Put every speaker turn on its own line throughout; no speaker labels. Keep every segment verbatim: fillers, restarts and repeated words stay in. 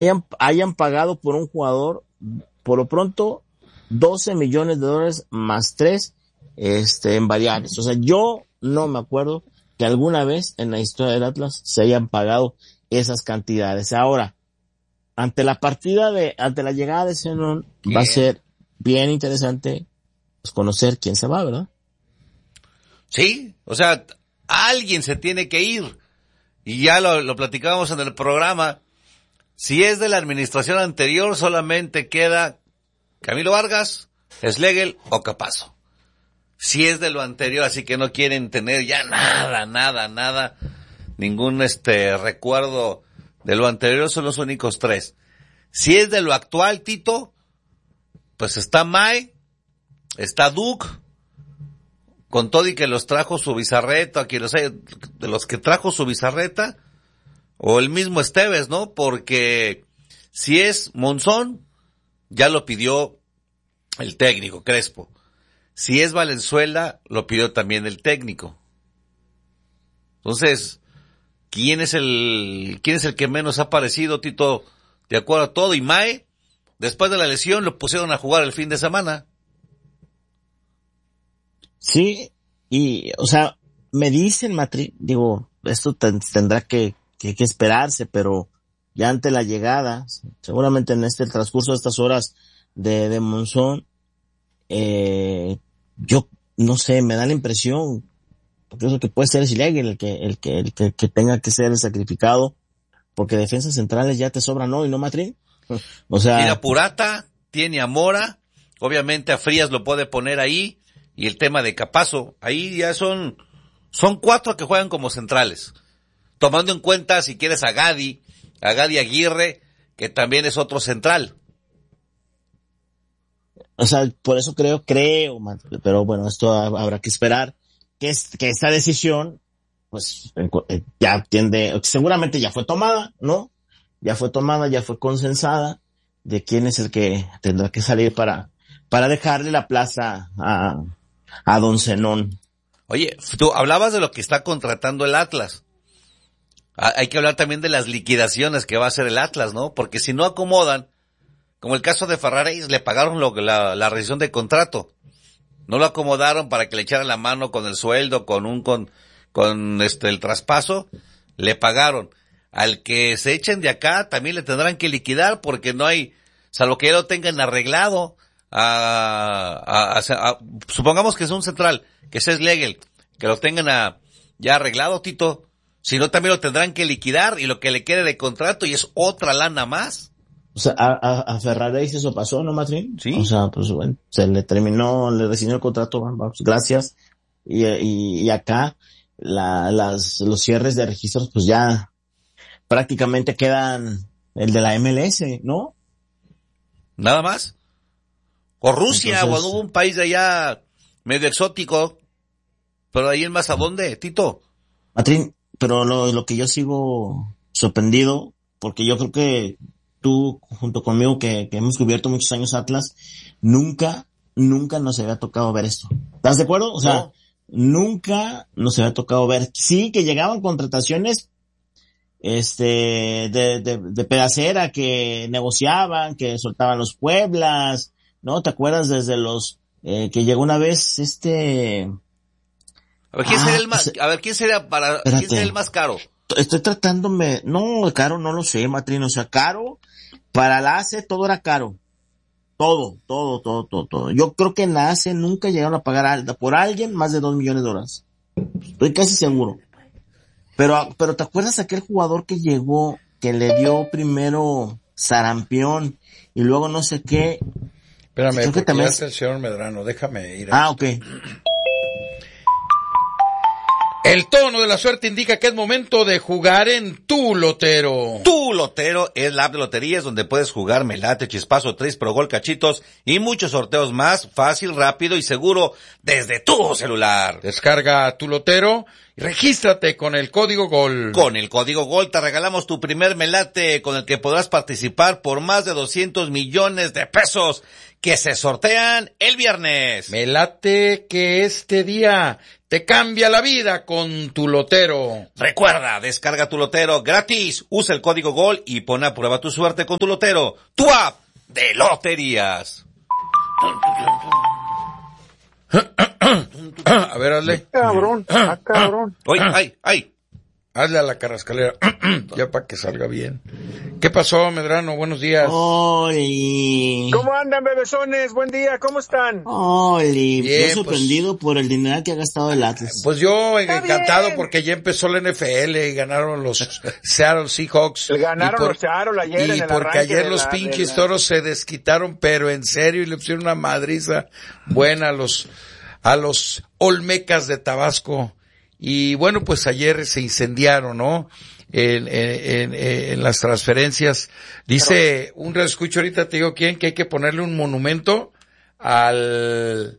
hayan, hayan pagado por un jugador, por lo pronto, doce millones de dólares más tres, este, en variables. O sea, yo no me acuerdo que alguna vez en la historia del Atlas se hayan pagado esas cantidades. Ahora, ante la partida de, ante la llegada de Zenón, va a ser bien interesante pues, conocer quién se va, ¿verdad?
Sí, o sea, alguien se tiene que ir. Y ya lo, lo platicábamos en el programa. Si es de la administración anterior, solamente queda Camilo Vargas, Schlegel o Capazo. Si es de lo anterior, así que no quieren tener ya nada, nada, nada, ningún este recuerdo de lo anterior, son los únicos tres. Si es de lo actual, Tito, pues está May, está Duke, con todo y que los trajo su Bizarreta, que los, de los que trajo su Bizarreta, o el mismo Esteves, ¿no? Porque si es Monzón, ya lo pidió el técnico, Crespo. Si es Valenzuela, lo pidió también el técnico. Entonces, ¿quién es el, quién es el que menos ha aparecido, Tito? De acuerdo a todo. Y Mae, después de la lesión, lo pusieron a jugar el fin de semana.
Sí, y, o sea, me dicen, Matri, digo, esto ten, tendrá que, que, que esperarse, pero ya ante la llegada, seguramente en este el transcurso de estas horas de, de Monzón, eh, yo no sé, me da la impresión, porque es lo que puede ser Schlegel el que, el que, el que, que tenga que ser sacrificado, porque defensas centrales ya te sobran hoy, ¿no, Matri? O sea.
Tiene a Purata, tiene a Mora, obviamente a Frías lo puede poner ahí, y el tema de Capazo, ahí ya son, son cuatro que juegan como centrales. Tomando en cuenta, si quieres, a Gadi, a Gadi Aguirre, que también es otro central.
O sea, por eso creo, creo, pero bueno, esto habrá que esperar, que, es, que esta decisión, pues, ya tiende, seguramente ya fue tomada, ¿no? Ya fue tomada, ya fue consensada, de quién es el que tendrá que salir para, para dejarle la plaza a, a don Zenón.
Oye, tú hablabas de lo que está contratando el Atlas. Hay que hablar también de las liquidaciones que va a hacer el Atlas, ¿no? Porque si no acomodan, como el caso de Ferraris, le pagaron lo, la, la rescisión de contrato. No lo acomodaron para que le echaran la mano con el sueldo, con un, con, con este, el traspaso. Le pagaron. Al que se echen de acá, también le tendrán que liquidar porque no hay, salvo que ya lo tengan arreglado, a, a, a, a supongamos que es un central, que es Schlegel, que lo tengan a, ya arreglado, Tito. Si no, también lo tendrán que liquidar y lo que le quede de contrato y es otra lana más.
O sea, a, a, a Ferrari eso pasó, ¿no, Matrín?
Sí.
O sea, pues bueno, se le terminó, le rescindió el contrato, vamos, gracias. Y, y, y acá, la, las, los cierres de registros, pues ya prácticamente quedan el de la M L S, ¿no?
Nada más. O Rusia,
Entonces,
o algún país de allá medio exótico. Pero ahí en más a dónde, Tito.
Matrín, pero lo, lo que yo sigo sorprendido, porque yo creo que tú, junto conmigo, que, que hemos cubierto muchos años Atlas, nunca, nunca nos había tocado ver esto. ¿Estás de acuerdo? O sea, no. Nunca nos había tocado ver. Sí, que llegaban contrataciones, este, de, de, de pedacera, que negociaban, que soltaban los Pueblas, ¿no? ¿Te acuerdas desde los, eh, que llegó una vez, este...
A ver, ¿quién ah, sería el más, a ver, ¿quién sería para, espérate. ¿Quién sería el más caro?
Estoy tratándome, no, caro, no lo sé, Matrino, o sea, caro, para la A C E todo era caro. Todo, todo, todo, todo, todo. Yo creo que en la A C E nunca llegaron a pagar a, por alguien más de dos millones de dólares. Estoy casi seguro. Pero, pero ¿te acuerdas aquel jugador que llegó, que le dio primero sarampión y luego no sé qué?
Espérame, creo que también es el señor Medrano, déjame ir.
Ah, ok.
El tono de la suerte indica que es momento de jugar en Tu Lotero.
Tu Lotero es la app de loterías donde puedes jugar Melate, Chispazo, Tris, Pro Gol, Cachitos y muchos sorteos más, fácil, rápido y seguro desde tu celular.
Descarga Tu Lotero Regístrate con el código GOL.
Con el código GOL te regalamos tu primer melate con el que podrás participar por más de doscientos millones de pesos que se sortean el viernes.
Me late que este día te cambia la vida con tu lotero.
Recuerda, descarga tu lotero gratis, usa el código GOL y pon a prueba tu suerte con tu lotero, tu app de loterías.
A ver, hazle.
Cabrón, ah, cabrón.
Oye, ay, ay.
Hazle a la carrascalera, ya para que salga bien. ¿Qué pasó, Medrano? Buenos días.
Oli.
¿Cómo andan, bebesones? Buen día, ¿cómo están?
Oli.
Bien,
Yo sorprendido
pues,
por el dinero que ha gastado el Atlas.
Pues yo
Está
encantado
bien.
porque ya empezó la N F L y ganaron los Seattle Seahawks.
Ganaron
Y por-
los Seattle ayer
Y
en el
porque
arranque
ayer
de
los
la-
pinches
de la-
toros se desquitaron, pero en serio, y le pusieron una madriza buena a los, a los Olmecas de Tabasco. Y bueno, pues ayer se incendiaron, ¿no? En, en, en, en las transferencias. Dice, un reescucho ahorita, te digo quién, que hay que ponerle un monumento al,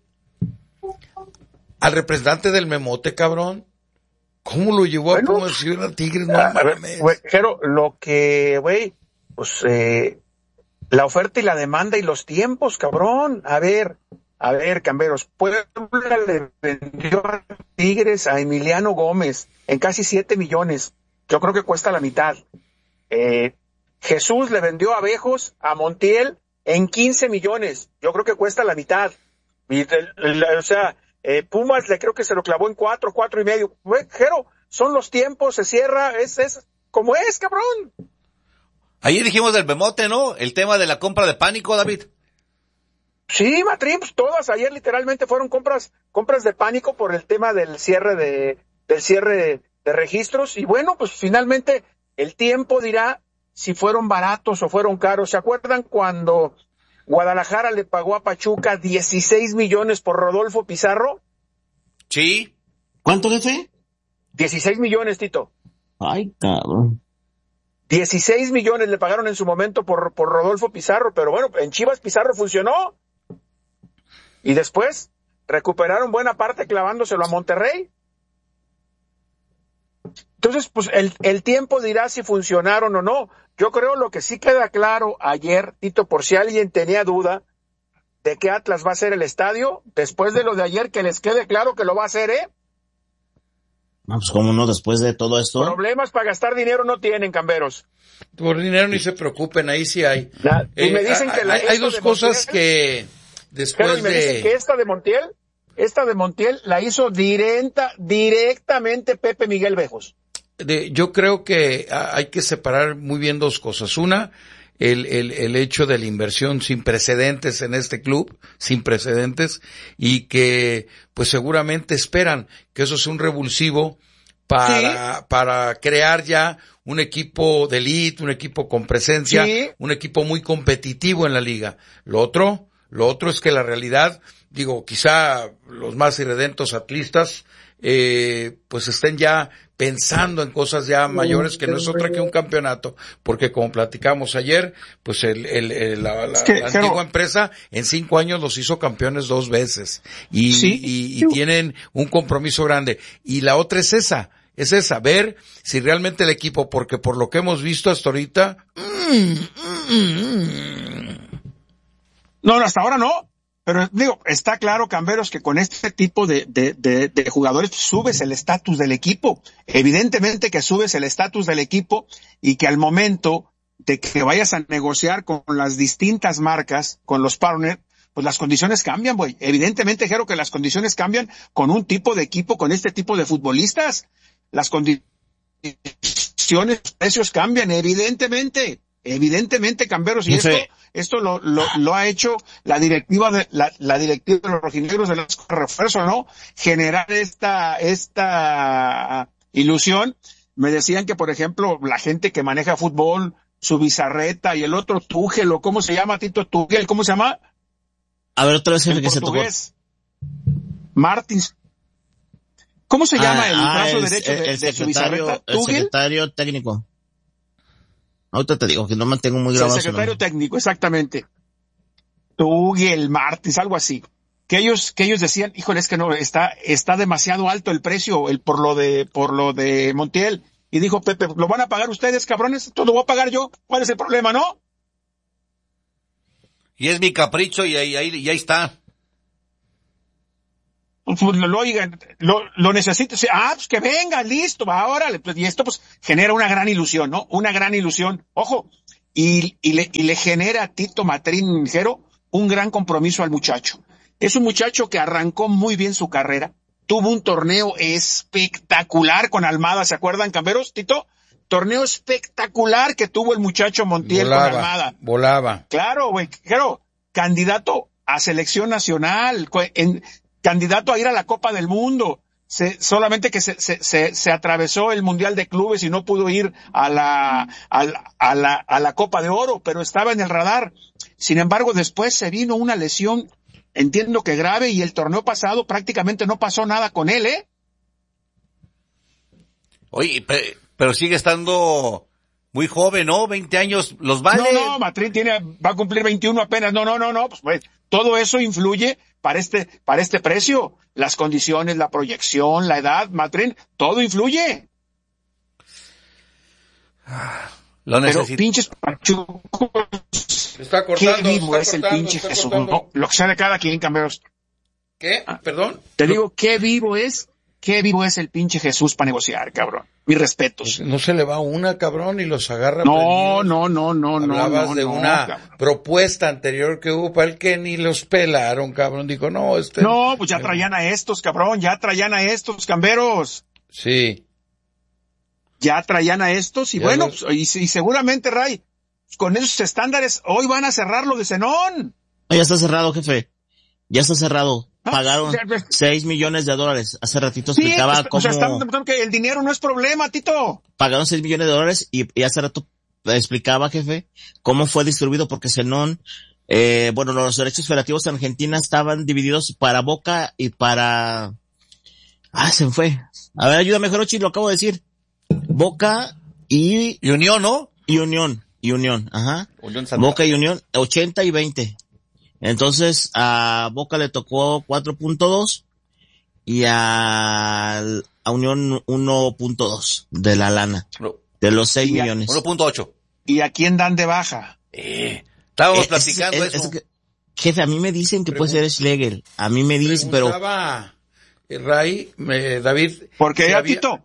al representante del Memote, cabrón. ¿Cómo lo llevó
Bueno,
a promoción a Tigres? No
A ver,
mames.
güey, Jero, lo que, güey, pues, eh, la oferta y la demanda y los tiempos, cabrón. A ver, a ver, Camberos, Puebla le vendió a Tigres a Emiliano Gómez en casi siete millones. Yo creo que cuesta la mitad. Eh, Jesús le vendió a Abejos a Montiel en quince millones. Yo creo que cuesta la mitad. Y, el- el- o sea, eh, Pumas le creo que se lo clavó en cuatro, cuatro y medio. Güey, Jero, son los tiempos, se cierra, es, es como es, cabrón.
Ayer dijimos del Memote, ¿no? El tema de la compra de pánico, David.
Sí, Matrín, pues todas ayer literalmente fueron compras, compras de pánico por el tema del cierre de, del cierre de registros. Y bueno, pues finalmente el tiempo dirá si fueron baratos o fueron caros. ¿Se acuerdan cuando Guadalajara le pagó a Pachuca dieciséis millones por Rodolfo Pizarro?
Sí.
¿Cuánto, jefe?
dieciséis millones, Tito.
Ay, cabrón.
dieciséis millones le pagaron en su momento por, por Rodolfo Pizarro, pero bueno, en Chivas Pizarro funcionó. Y después recuperaron buena parte clavándoselo a Monterrey. Entonces, pues el, el tiempo dirá si funcionaron o no. Yo creo lo que sí queda claro ayer, Tito, por si alguien tenía duda de que Atlas va a ser el estadio, después de lo de ayer, que les quede claro que lo va a hacer, ¿eh?
No, pues cómo no, después de todo esto.
Problemas para gastar dinero no tienen, Camberos.
Por dinero ni se preocupen, ahí sí hay.
Na- y me
Eh,
dicen que la-
hay, hay
esto
dos
de
cosas
Montiel-
que
Pero
después
y me dicen que
de...
esta de Montiel, esta de Montiel la hizo directa, directamente Pepe Miguel Bejos.
de- yo creo que ha- hay que separar muy bien dos cosas. Una, el, el, el hecho de la inversión sin precedentes en este club, sin precedentes, y que pues seguramente esperan que eso sea un revulsivo para,
Sí.
para crear ya un equipo de elite, un equipo con presencia,
Sí.
un equipo muy competitivo en la liga. Lo otro, lo otro es que la realidad, digo, quizá los más irredentos atlistas, eh, pues estén ya pensando en cosas ya mayores que no es otra que un campeonato, porque como platicamos ayer, pues el, el, el- la, la-
Es que,
la
Jero,
antigua empresa en cinco años los hizo campeones dos veces y,
Sí.
y, y tienen un compromiso grande. Y la otra es esa, es esa, ver si realmente el equipo, porque por lo que hemos visto hasta ahorita, mm, mm, mm,
No, no, hasta ahora no. Pero digo, está claro, Camberos, que con este tipo de, de, de, de jugadores pues, subes el estatus del equipo. Evidentemente que subes el estatus del equipo y que al momento de que vayas a negociar con las distintas marcas, con los partners, pues las condiciones cambian, güey. Evidentemente, Jero, que las condiciones cambian con un tipo de equipo, con este tipo de futbolistas. Las condiciones, precios cambian, evidentemente. Evidentemente, Camberos, y
Sí.
esto, esto lo, lo, lo ha hecho la directiva de, la, la directiva de los rojinegros de los refuerzos, ¿no? Generar esta, esta ilusión. Me decían que, por ejemplo, la gente que maneja fútbol, su Bizarreta y el otro Tuchel, o ¿cómo se llama, Tito Tuchel? ¿Cómo se llama?
A ver, otra vez, jefe,
El
que se tocó.
portugués. Martins. ¿Cómo se llama el
Ah,
brazo
el,
derecho
el-
de,
el
de su
secretario,
Bizarreta?
el
¿Tuchel?
secretario técnico. Ahorita te digo que no mantengo muy
Sí, el
grabado su
secretario
nombre.
técnico, exactamente. Tuchel, Martins, algo así. que ellos, que ellos decían, híjole, es que no, está, está demasiado alto el precio, el, por lo de, por lo de Montiel. Y dijo Pepe, ¿lo van a pagar ustedes, cabrones? Entonces lo voy a pagar yo. ¿Cuál es el problema, no?
Y es mi capricho y ahí, ahí, y ahí está.
Pues lo, lo, oigan, lo, lo necesito. Ah, pues que venga, listo, va, órale. Pues, y esto pues genera una gran ilusión, ¿no? Una gran ilusión. Ojo, y, y le, y le genera a Tito Matrín Jero un gran compromiso al muchacho. Es un muchacho que arrancó muy bien su carrera. Tuvo un torneo espectacular con Almada, ¿se acuerdan, camperos, Tito? Torneo espectacular que tuvo el muchacho Montiel
volaba,
con Almada.
Volaba.
Claro, güey, claro. Candidato a selección nacional, en, candidato a ir a la Copa del Mundo. Se, solamente que se, se, se, se atravesó el Mundial de Clubes y no pudo ir a la, a la, a la, a la Copa de Oro, pero estaba en el radar. Sin embargo, después se vino una lesión, entiendo que grave, y el torneo pasado prácticamente no pasó nada con él, ¿eh?
Oye, pero sigue estando muy joven, ¿no? veinte años, los vale.
No, no, Matrín tiene, va a cumplir veintiuno apenas. No, no, no, no, pues, pues todo eso influye para este, para este precio. Las condiciones, la proyección, la edad, Matrín, todo influye.
Lo necesito.
Pero pinches pachucos.
Está cortando,
qué vivo
está
es
cortando,
el pinche
está
Jesús.
cortando.
No, lo que sea de cada quien, camperos.
¿Qué? ¿Perdón?
Te digo, qué vivo es, qué vivo es el pinche Jesús para negociar, cabrón. Mis respetos.
No se le va una, cabrón, y los agarra.
No,
prendidos.
no, no, no, no.
Hablabas
no,
de
no,
una
cabrón.
propuesta anterior que hubo para el que ni los pelaron, cabrón. Dijo, no, este...
No, pues ya traían a estos, cabrón, ya traían a estos, camberos.
Sí.
Ya traían a estos y
Ya
bueno,
los...
pues, y, y seguramente, Ray, con esos estándares, hoy van a cerrar lo de Zenón.
Ya está cerrado, jefe. Ya está cerrado.
Ah,
Pagaron
ya, ya.
seis millones de dólares. Hace ratito
Sí,
explicaba
o
cómo...
sea, están demostrando que el dinero no es problema, Tito.
Pagaron seis millones de dólares y, y hace rato explicaba, jefe, cómo fue distribuido porque Zenón, eh, bueno, los derechos federativos en Argentina estaban divididos para Boca y para... Ah, se me fue. A ver, ayúdame, Jorochi, lo acabo de decir. Boca y...
Y Unión, ¿no?
Y Unión. Y Unión, ajá.
Unión Santa.
Boca y Unión, ochenta y veinte. Entonces, a Boca le tocó cuatro punto dos y a, a Unión uno punto dos de la lana, de los seis
Y a-
millones.
uno punto ocho.
¿Y a quién dan de baja?
Eh, estábamos
Eh,
platicando
es- es-
eso.
es que- jefe, a mí me dicen que puede ser Schlegel. A mí me dicen, pero...
Preguntaba, eh, Ray, eh, David...
Porque
si
ya,
había-
Tito.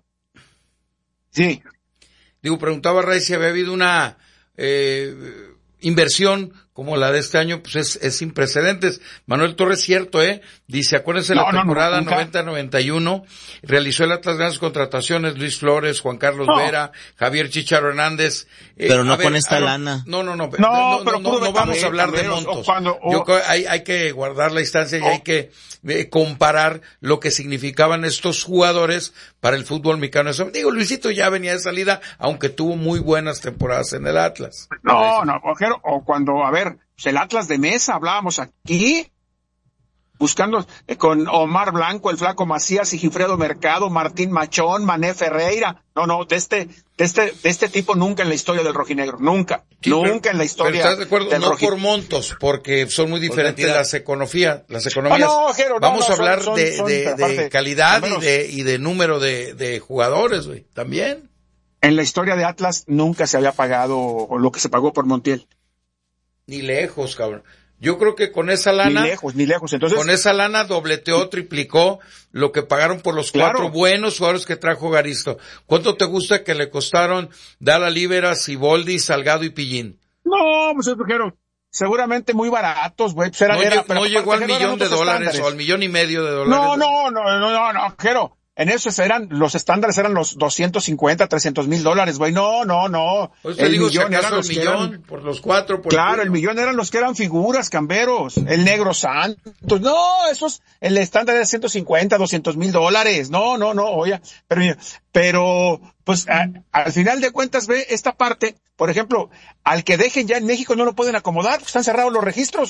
Sí.
Digo, preguntaba Ray si había habido una eh, inversión como la de este año, pues es, es sin precedentes. Manuel Torres, cierto, ¿eh? Dice, acuérdense
No,
la
no, no,
temporada
nunca.
noventa noventa y uno, realizó el Atlas grandes contrataciones, Luis Flores, Juan Carlos
No.
Vera, Javier Chicharo Hernández. Eh,
Pero no
a ver,
con esta
Aaron,
lana.
No, no, no, no,
No,
no,
pero
no,
puro
no vamos
Betabel,
a hablar de
camperos, o
montos.
cuando- o-
Yo creo hay, hay que guardar la distancia y
O-
hay que eh, comparar lo que significaban estos jugadores para el fútbol mexicano. Eso, digo, Luisito ya venía de salida, aunque tuvo muy buenas temporadas en el Atlas.
No, no, ojero, o cuando, a ver, pues el Atlas de Mesa, hablábamos aquí, buscando eh, con Omar Blanco, el Flaco Macías, Sigifredo Mercado, Martín Machón, Mané Ferreira. No, no, de este, de este, de este tipo nunca en la historia del rojinegro, nunca,
Sí,
nunca
pero-
en la historia
Pero estás de acuerdo,
del
no
roji-
por montos, porque son muy diferentes
cantidad.
las economías, las economías.
Ah, no, Jero, no,
Vamos
no,
a hablar
son-
de,
son-
de,
son,
de
aparte,
calidad y
números.
de, y de número de, de jugadores, güey, también.
En la historia de Atlas nunca se había pagado lo que se pagó por Montiel.
Ni lejos, cabrón. Yo creo que con esa lana,
Ni lejos, ni lejos. Entonces,
con esa lana dobleteó, triplicó lo que pagaron por los
Claro.
cuatro buenos jugadores que trajo Garisto. ¿Cuánto te gusta que le costaron Dala Libera, Siboldi, Salgado y Pillín?
no, pues ojero, seguramente muy baratos, güey. Pues era,
No,
era-
llegó-
pero
no llegó al
aparte, Jero,
millón de
eran otros
dólares
estándares.
o al millón y medio de dólares.
No, no, no, no, no, no, Jero. En esos eran, los estándares eran los doscientos cincuenta, trescientos mil dólares, güey. No, no, no.
Pues te
El
digo, si
millón eran
acaso el
los que
millón,
eran-
por los cuatro, por
Claro, el
uno.
millón eran los que eran figuras, camberos. El negro Santos. No, esos, el estándar era ciento cincuenta, doscientos mil dólares. No, no, no, oye. Pero, mira, pero, pues, a- al final de cuentas, ve esta parte. Por ejemplo, al que dejen ya en México no lo pueden acomodar, porque están cerrados los registros.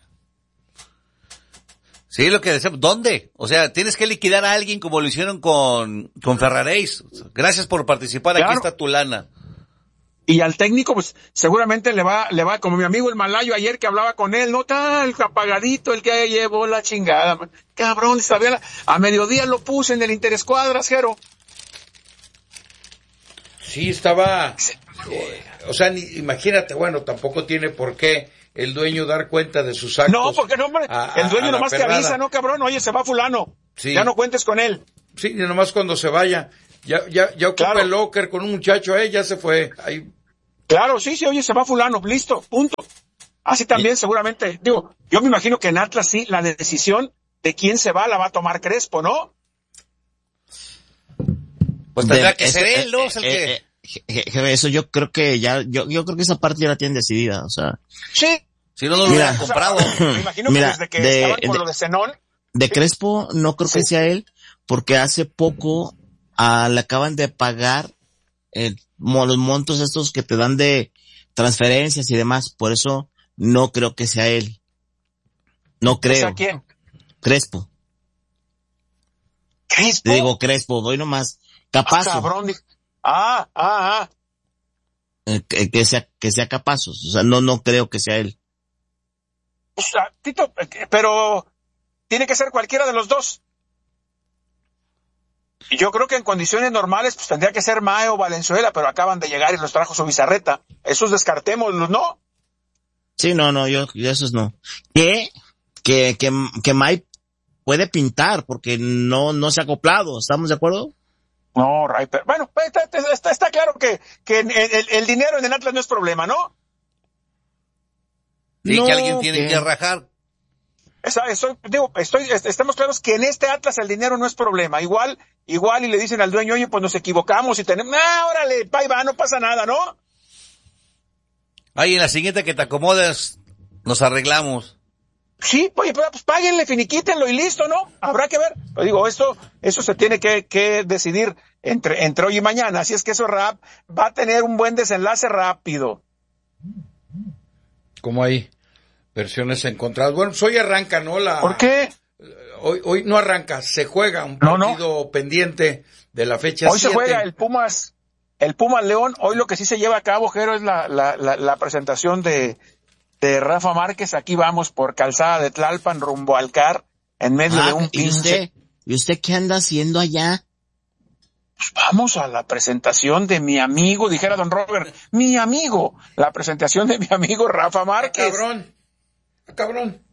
Sí, lo que decimos, ¿dónde? O sea, tienes que liquidar a alguien como lo hicieron con, con Ferraréis. Gracias por participar,
Claro.
aquí está tu lana.
Y al técnico, pues, seguramente le va, le va, como mi amigo el malayo ayer que hablaba con él, no tal, apagadito, el que llevó la chingada, man. Cabrón, sabía la, a mediodía lo puse en el Interescuadras, Jero.
Sí, estaba, eh, o sea, ni, imagínate, bueno, tampoco tiene por qué el dueño dar cuenta de sus actos.
No, porque no, hombre,
a,
el dueño
a
nomás te avisa, ¿no, cabrón? Oye, se va fulano.
Sí.
Ya no cuentes con él.
Sí, y nomás cuando se vaya. Ya, ya, ya ocupa
Claro.
el locker con un muchacho, eh, ya se fue. Ahí.
Claro, sí, sí, oye, se va fulano, listo, punto. Así también, seguramente. Digo, yo me imagino que en Atlas sí, la decisión de quién se va la va a tomar Crespo, ¿no?
Pues tendrá
De-
que
eso,
ser
eh,
él, ¿no? Es el
eh,
que...
eh, je- je- eso yo creo que ya, yo, yo creo que esa parte ya la tienen decidida, o sea,
Sí.
Si no, no lo
Mira,
hubieran comprado.
O sea, me imagino que
Mira,
desde que
de-
estaban con
de-
lo de Zenón,
de Crespo no creo que
Sí.
sea él, porque hace poco ah, le acaban de pagar eh, mo- los montos estos que te dan de transferencias y demás, por eso no creo que sea él. No
o
creo.
sea, ¿quién?
Crespo.
Crespo.
Te digo Crespo, doy nomás.
Ah,
Capazo.
cabrón. di- Ah, ah, ah.
eh, que, que sea, que sea Capazos. O sea, no, no creo que sea él.
O sea, Tito, eh, pero tiene que ser cualquiera de los dos. Y yo creo que en condiciones normales, pues tendría que ser Mae o Valenzuela, pero acaban de llegar y los trajo su bizarreta. Esos descartémoslos, ¿no?
Sí, no, no, yo, yo esos no. Que, que, que, que Mike puede pintar porque no, no se ha acoplado, ¿estamos de acuerdo?
No, Ray, pero bueno, pues, está, está, está claro que, que el, el, el dinero en el Atlas no es problema, ¿no?
Sí,
No,
que alguien tiene
que-
que rajar.
Esa, estoy, digo, estoy, est- estamos claros que en este Atlas el dinero no es problema. Igual, igual y le dicen al dueño, oye, pues nos equivocamos y tenemos, ah, órale, pa' ahí va, no pasa nada, ¿no?
Ahí en la siguiente que te acomodes, nos arreglamos.
Sí, oye, pero pues páguenle, finiquítenlo y listo, ¿no? Habrá que ver. Pero digo, esto, eso se tiene que, que decidir entre, entre hoy y mañana. Así es que eso rap va a tener un buen desenlace rápido.
Como hay versiones encontradas. Bueno, pues hoy arranca, ¿no? La,
¿Por qué?
Hoy, hoy no arranca, se juega un
No, no.
partido pendiente de la fecha
Hoy se
siete.
juega el Pumas, el Pumas León. Hoy lo que sí se lleva a cabo, Jero, es la, la, la, la presentación de, de Rafa Márquez. Aquí vamos por Calzada de Tlalpan rumbo al C A R en medio de
Ah,
un
¿y
pinche.
usted? ¿Y usted qué anda haciendo allá?
Pues vamos a la presentación de mi amigo, dijera don Robert, mi amigo, la presentación de mi amigo Rafa
Ah,
Márquez.
cabrón, ah, cabrón.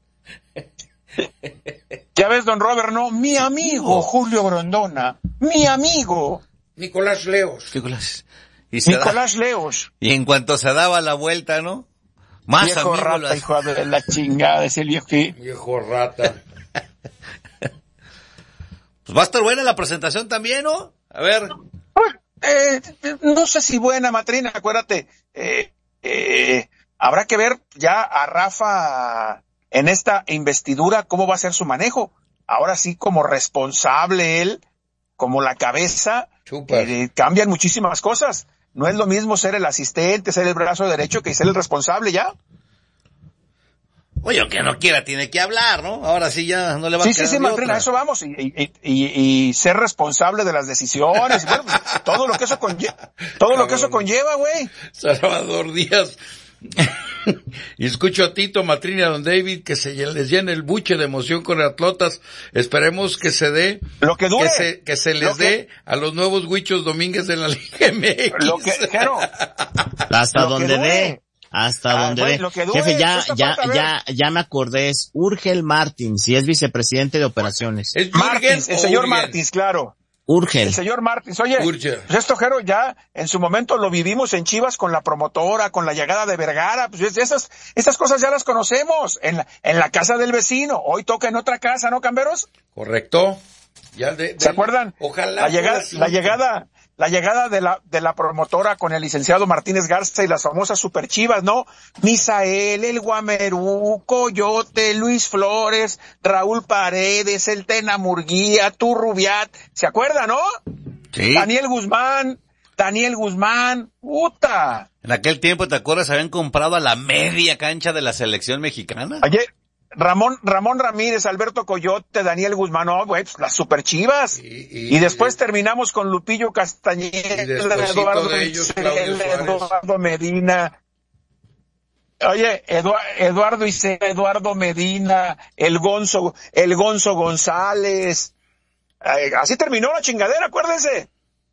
Ya ves, don Robert, no, mi amigo Julio Grondona, mi amigo
Nicolás Leos.
Nicolás. Y, se da-
Nicolás Leos.
y en cuanto se daba la vuelta, ¿no? Más
Viejo
amigos
rata,
las-
hijo de la chingada, ese viejo que...
Viejo rata.
Pues va a estar buena la presentación también, ¿no? A ver.
Eh, no sé si buena, Matrina, acuérdate, eh, eh, habrá que ver ya a Rafa en esta investidura cómo va a ser su manejo. Ahora sí, como responsable él, como la cabeza,
Chupas.
eh, cambian muchísimas cosas. No es lo mismo ser el asistente, ser el brazo derecho que ser el responsable ya.
Oye, aunque no quiera, tiene que hablar, ¿no? Ahora sí ya no le va
Sí,
a
sí,
quedar
sí,
de
Matrina,
otra.
eso vamos, y, y, y, y ser responsable de las decisiones, bueno, pues, todo lo que eso conlleva, todo lo que eso
Cabrón.
conlleva, güey.
Salvador Díaz. Y escucho a Tito, Matrina, don David, que se les llene el buche de emoción con atlotas. Esperemos que se dé,
Lo que dure.
que se, que se les
Lo que-
dé a los nuevos Huichos Domínguez de la Liga M X.
Lo que, Jero,
Hasta
Lo que
donde
dure.
dé. Hasta
Ah,
donde
güey,
dé.
lo que dure,
Jefe, ya,
esta
ya,
parte, a ver.
ya, ya me acordé, es Urgel Martins, si es vicepresidente de operaciones.
¿Es Jürgen
Martins, el
o
señor
Urgen?
Martins, claro.
Urgel.
El señor Martins, oye,
Urge.
pues esto, Jero, ya en su momento lo vivimos en Chivas con la promotora, con la llegada de Vergara, pues esas, esas cosas ya las conocemos en la, en la casa del vecino. Hoy toca en otra casa, ¿no, Camberos?
Correcto. Ya de, de-
¿Se acuerdan?
Ojalá.
La llegada,
fuera así.
la llegada, la llegada de la, de la promotora con el licenciado Martínez Garza y las famosas Super Chivas, ¿no? Misael, el Guamerú, Coyote, Luis Flores, Raúl Paredes, el Tena Murguía, tú Rubiat, ¿se acuerdan, no?
Sí.
Daniel Guzmán, Daniel Guzmán, puta.
En aquel tiempo, ¿te acuerdas? Habían comprado a la media cancha de la selección mexicana.
Ayer, Ramón, Ramón Ramírez, Alberto Coyote, Daniel Guzmán, no, güey, pues las super Chivas. Y, y, y después y, terminamos con Lupillo Castañeda, Eduardo,
de ellos,
Isel, Eduardo Medina. Oye, Edu, Eduardo Isel, Eduardo Medina, el Gonzo, el Gonzo González. Eh, así terminó la chingadera, acuérdense.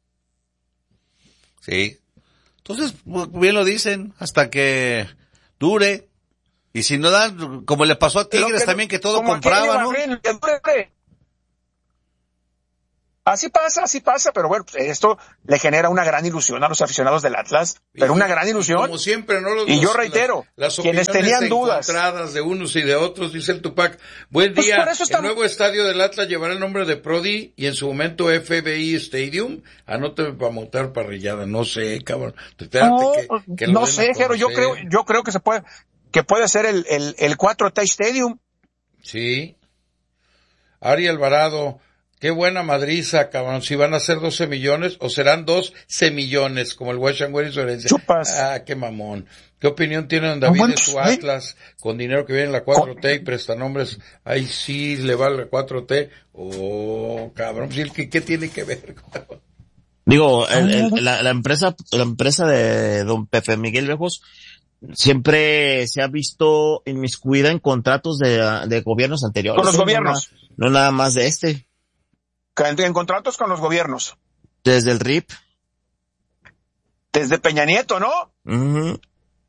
Sí. Entonces, bien lo dicen, hasta que dure. Y si no dan, como le pasó a Tigres que, también, que todo compraba, ¿no? Barren, que dure.
Así pasa, así pasa, pero bueno, esto le genera una gran ilusión a los aficionados del Atlas, pero y, una gran ilusión.
Como siempre, ¿no? Los,
y yo reitero,
las, las
quienes tenían dudas.
encontradas de unos y de otros, dice el Tupac. Buen pues día, el nuevo estadio del Atlas llevará el nombre de Prodi y en su momento F B I Stadium. Anóteme para montar parrillada, no sé, cabrón. Espérate
no,
que, que
no sé, Jero, yo creo, yo creo que se puede, que puede ser el, el, el cuatro T Stadium.
Sí. Ari Alvarado. Qué buena madriza, cabrón. Si van a ser doce millones o serán dos semillones, como el Washington y su herencia.
Chupas.
Ah, qué mamón. ¿Qué opinión tienen David no, de su Atlas con dinero que viene en la cuatro T y prestanombres? Ay, sí, le va la cuatro T. Oh, cabrón. ¿Qué, qué tiene que ver?
Digo, el, el, la, la empresa, la empresa de don Pepe Miguel Lejos siempre se ha visto inmiscuida en contratos de, de gobiernos anteriores.
Con los gobiernos.
No, no nada más de este.
En, en contratos con los gobiernos.
Desde el R I P.
Desde Peña Nieto, ¿no?
Uh-huh.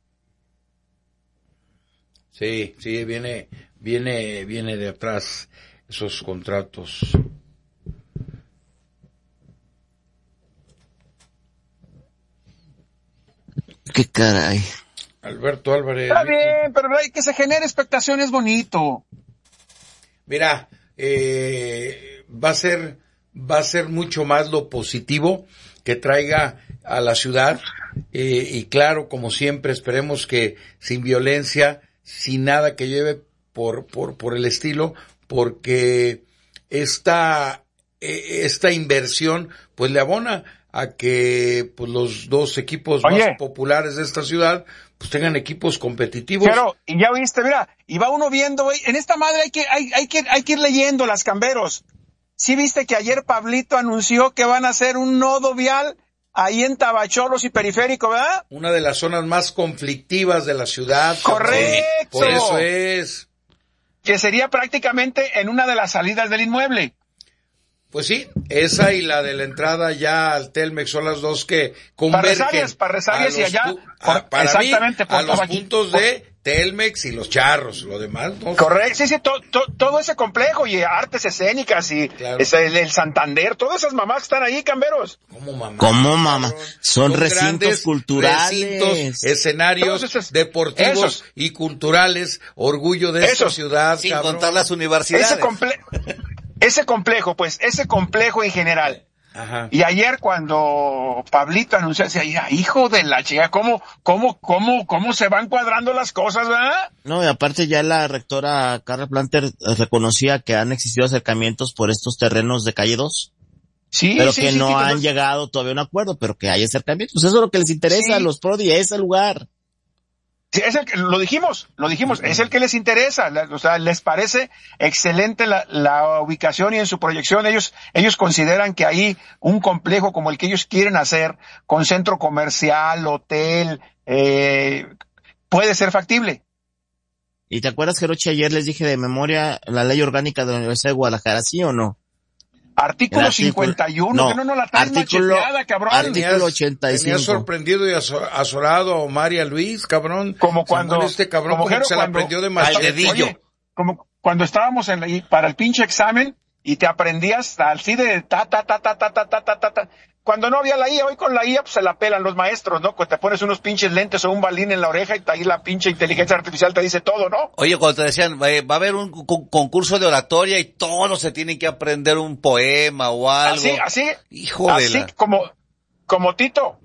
Sí, sí, viene, viene, viene de atrás esos contratos.
Qué caray.
Alberto Álvarez.
Está bien, pero que se genere expectación es bonito.
Mira, eh, va a ser, va a ser mucho más lo positivo que traiga a la ciudad, eh, y claro, como siempre, esperemos que sin violencia, sin nada que lleve por, por, por el estilo, porque esta, eh, esta inversión, pues le abona a que, pues los dos equipos Oye, más populares de esta ciudad, pues tengan equipos competitivos.
Pero, y ya viste, mira, y va uno viendo, güey, en esta madre hay que, hay, hay que, hay que ir leyendo las camberos. Sí viste que ayer Pablito anunció que van a hacer un nodo vial ahí en Tabacholos y Periférico, ¿verdad?
Una de las zonas más conflictivas de la ciudad.
Correcto.
Por eso es.
Que sería prácticamente en una de las salidas del inmueble.
Pues sí, esa y la de la entrada ya al Telmex son las dos que convergen.
Parresarias, Parresarias y allá.
A, para exactamente. Mí, a los puntos de Telmex y los Charros, lo demás no.
Correcto, sí, sí, to, to, todo ese complejo y artes escénicas y claro. ese, el, el Santander, todas esas mamás que están ahí, camberos.
¿Cómo mamá?
¿Cómo mamá? Son, Son recintos culturales.
Recintos, escenarios esos, deportivos esos. y culturales, orgullo de esos, esta ciudad.
Sin cabrón. Contar las universidades.
Ese complejo. Ese complejo, pues, ese complejo en general.
Ajá.
Y ayer cuando Pablito anunció, decía, hijo de la chica, ¿cómo, cómo, cómo, cómo se van cuadrando las cosas, verdad?
No, y aparte ya la rectora Carla Planter reconocía que han existido acercamientos por estos terrenos de calle dos.
Sí,
pero
sí,
que
sí,
no
sí,
han
pues,
llegado todavía a un acuerdo, pero que hay acercamientos. Pues eso es lo que les interesa sí. a los Prodi, ese lugar.
Sí, es el que, lo dijimos, lo dijimos, es el que les interesa, la, o sea, les parece excelente la, la ubicación y en su proyección ellos, ellos consideran que ahí un complejo como el que ellos quieren hacer, con centro comercial, hotel, eh, puede ser factible.
¿Y te acuerdas, Jerochi, ayer les dije de memoria la ley orgánica de la Universidad de Guadalajara, sí o no?
Artículo, artículo cincuenta y uno, no, que no nos la traes
artículo,
macheteada, cabrón.
Artículo ochenta y cinco.
Tenía sorprendido y azorado a Omar y a Luis, cabrón.
Como cuando...
Samuel, este cabrón como, como que se la aprendió de
machete.
Oye, como cuando estábamos en la, para el pinche examen y te aprendías así de ta, ta, ta, ta, ta, ta, ta, ta, ta, ta. Cuando no había la I A, hoy con la I A pues se la pelan los maestros, ¿no? Pues te pones unos pinches lentes o un balín en la oreja y ahí la pinche inteligencia artificial te dice todo, ¿no?
Oye, cuando te decían, eh, va a haber un cu- concurso de oratoria y todos se tienen que aprender un poema o algo.
Así, así.
Hijo
así
de la...
como, como Tito.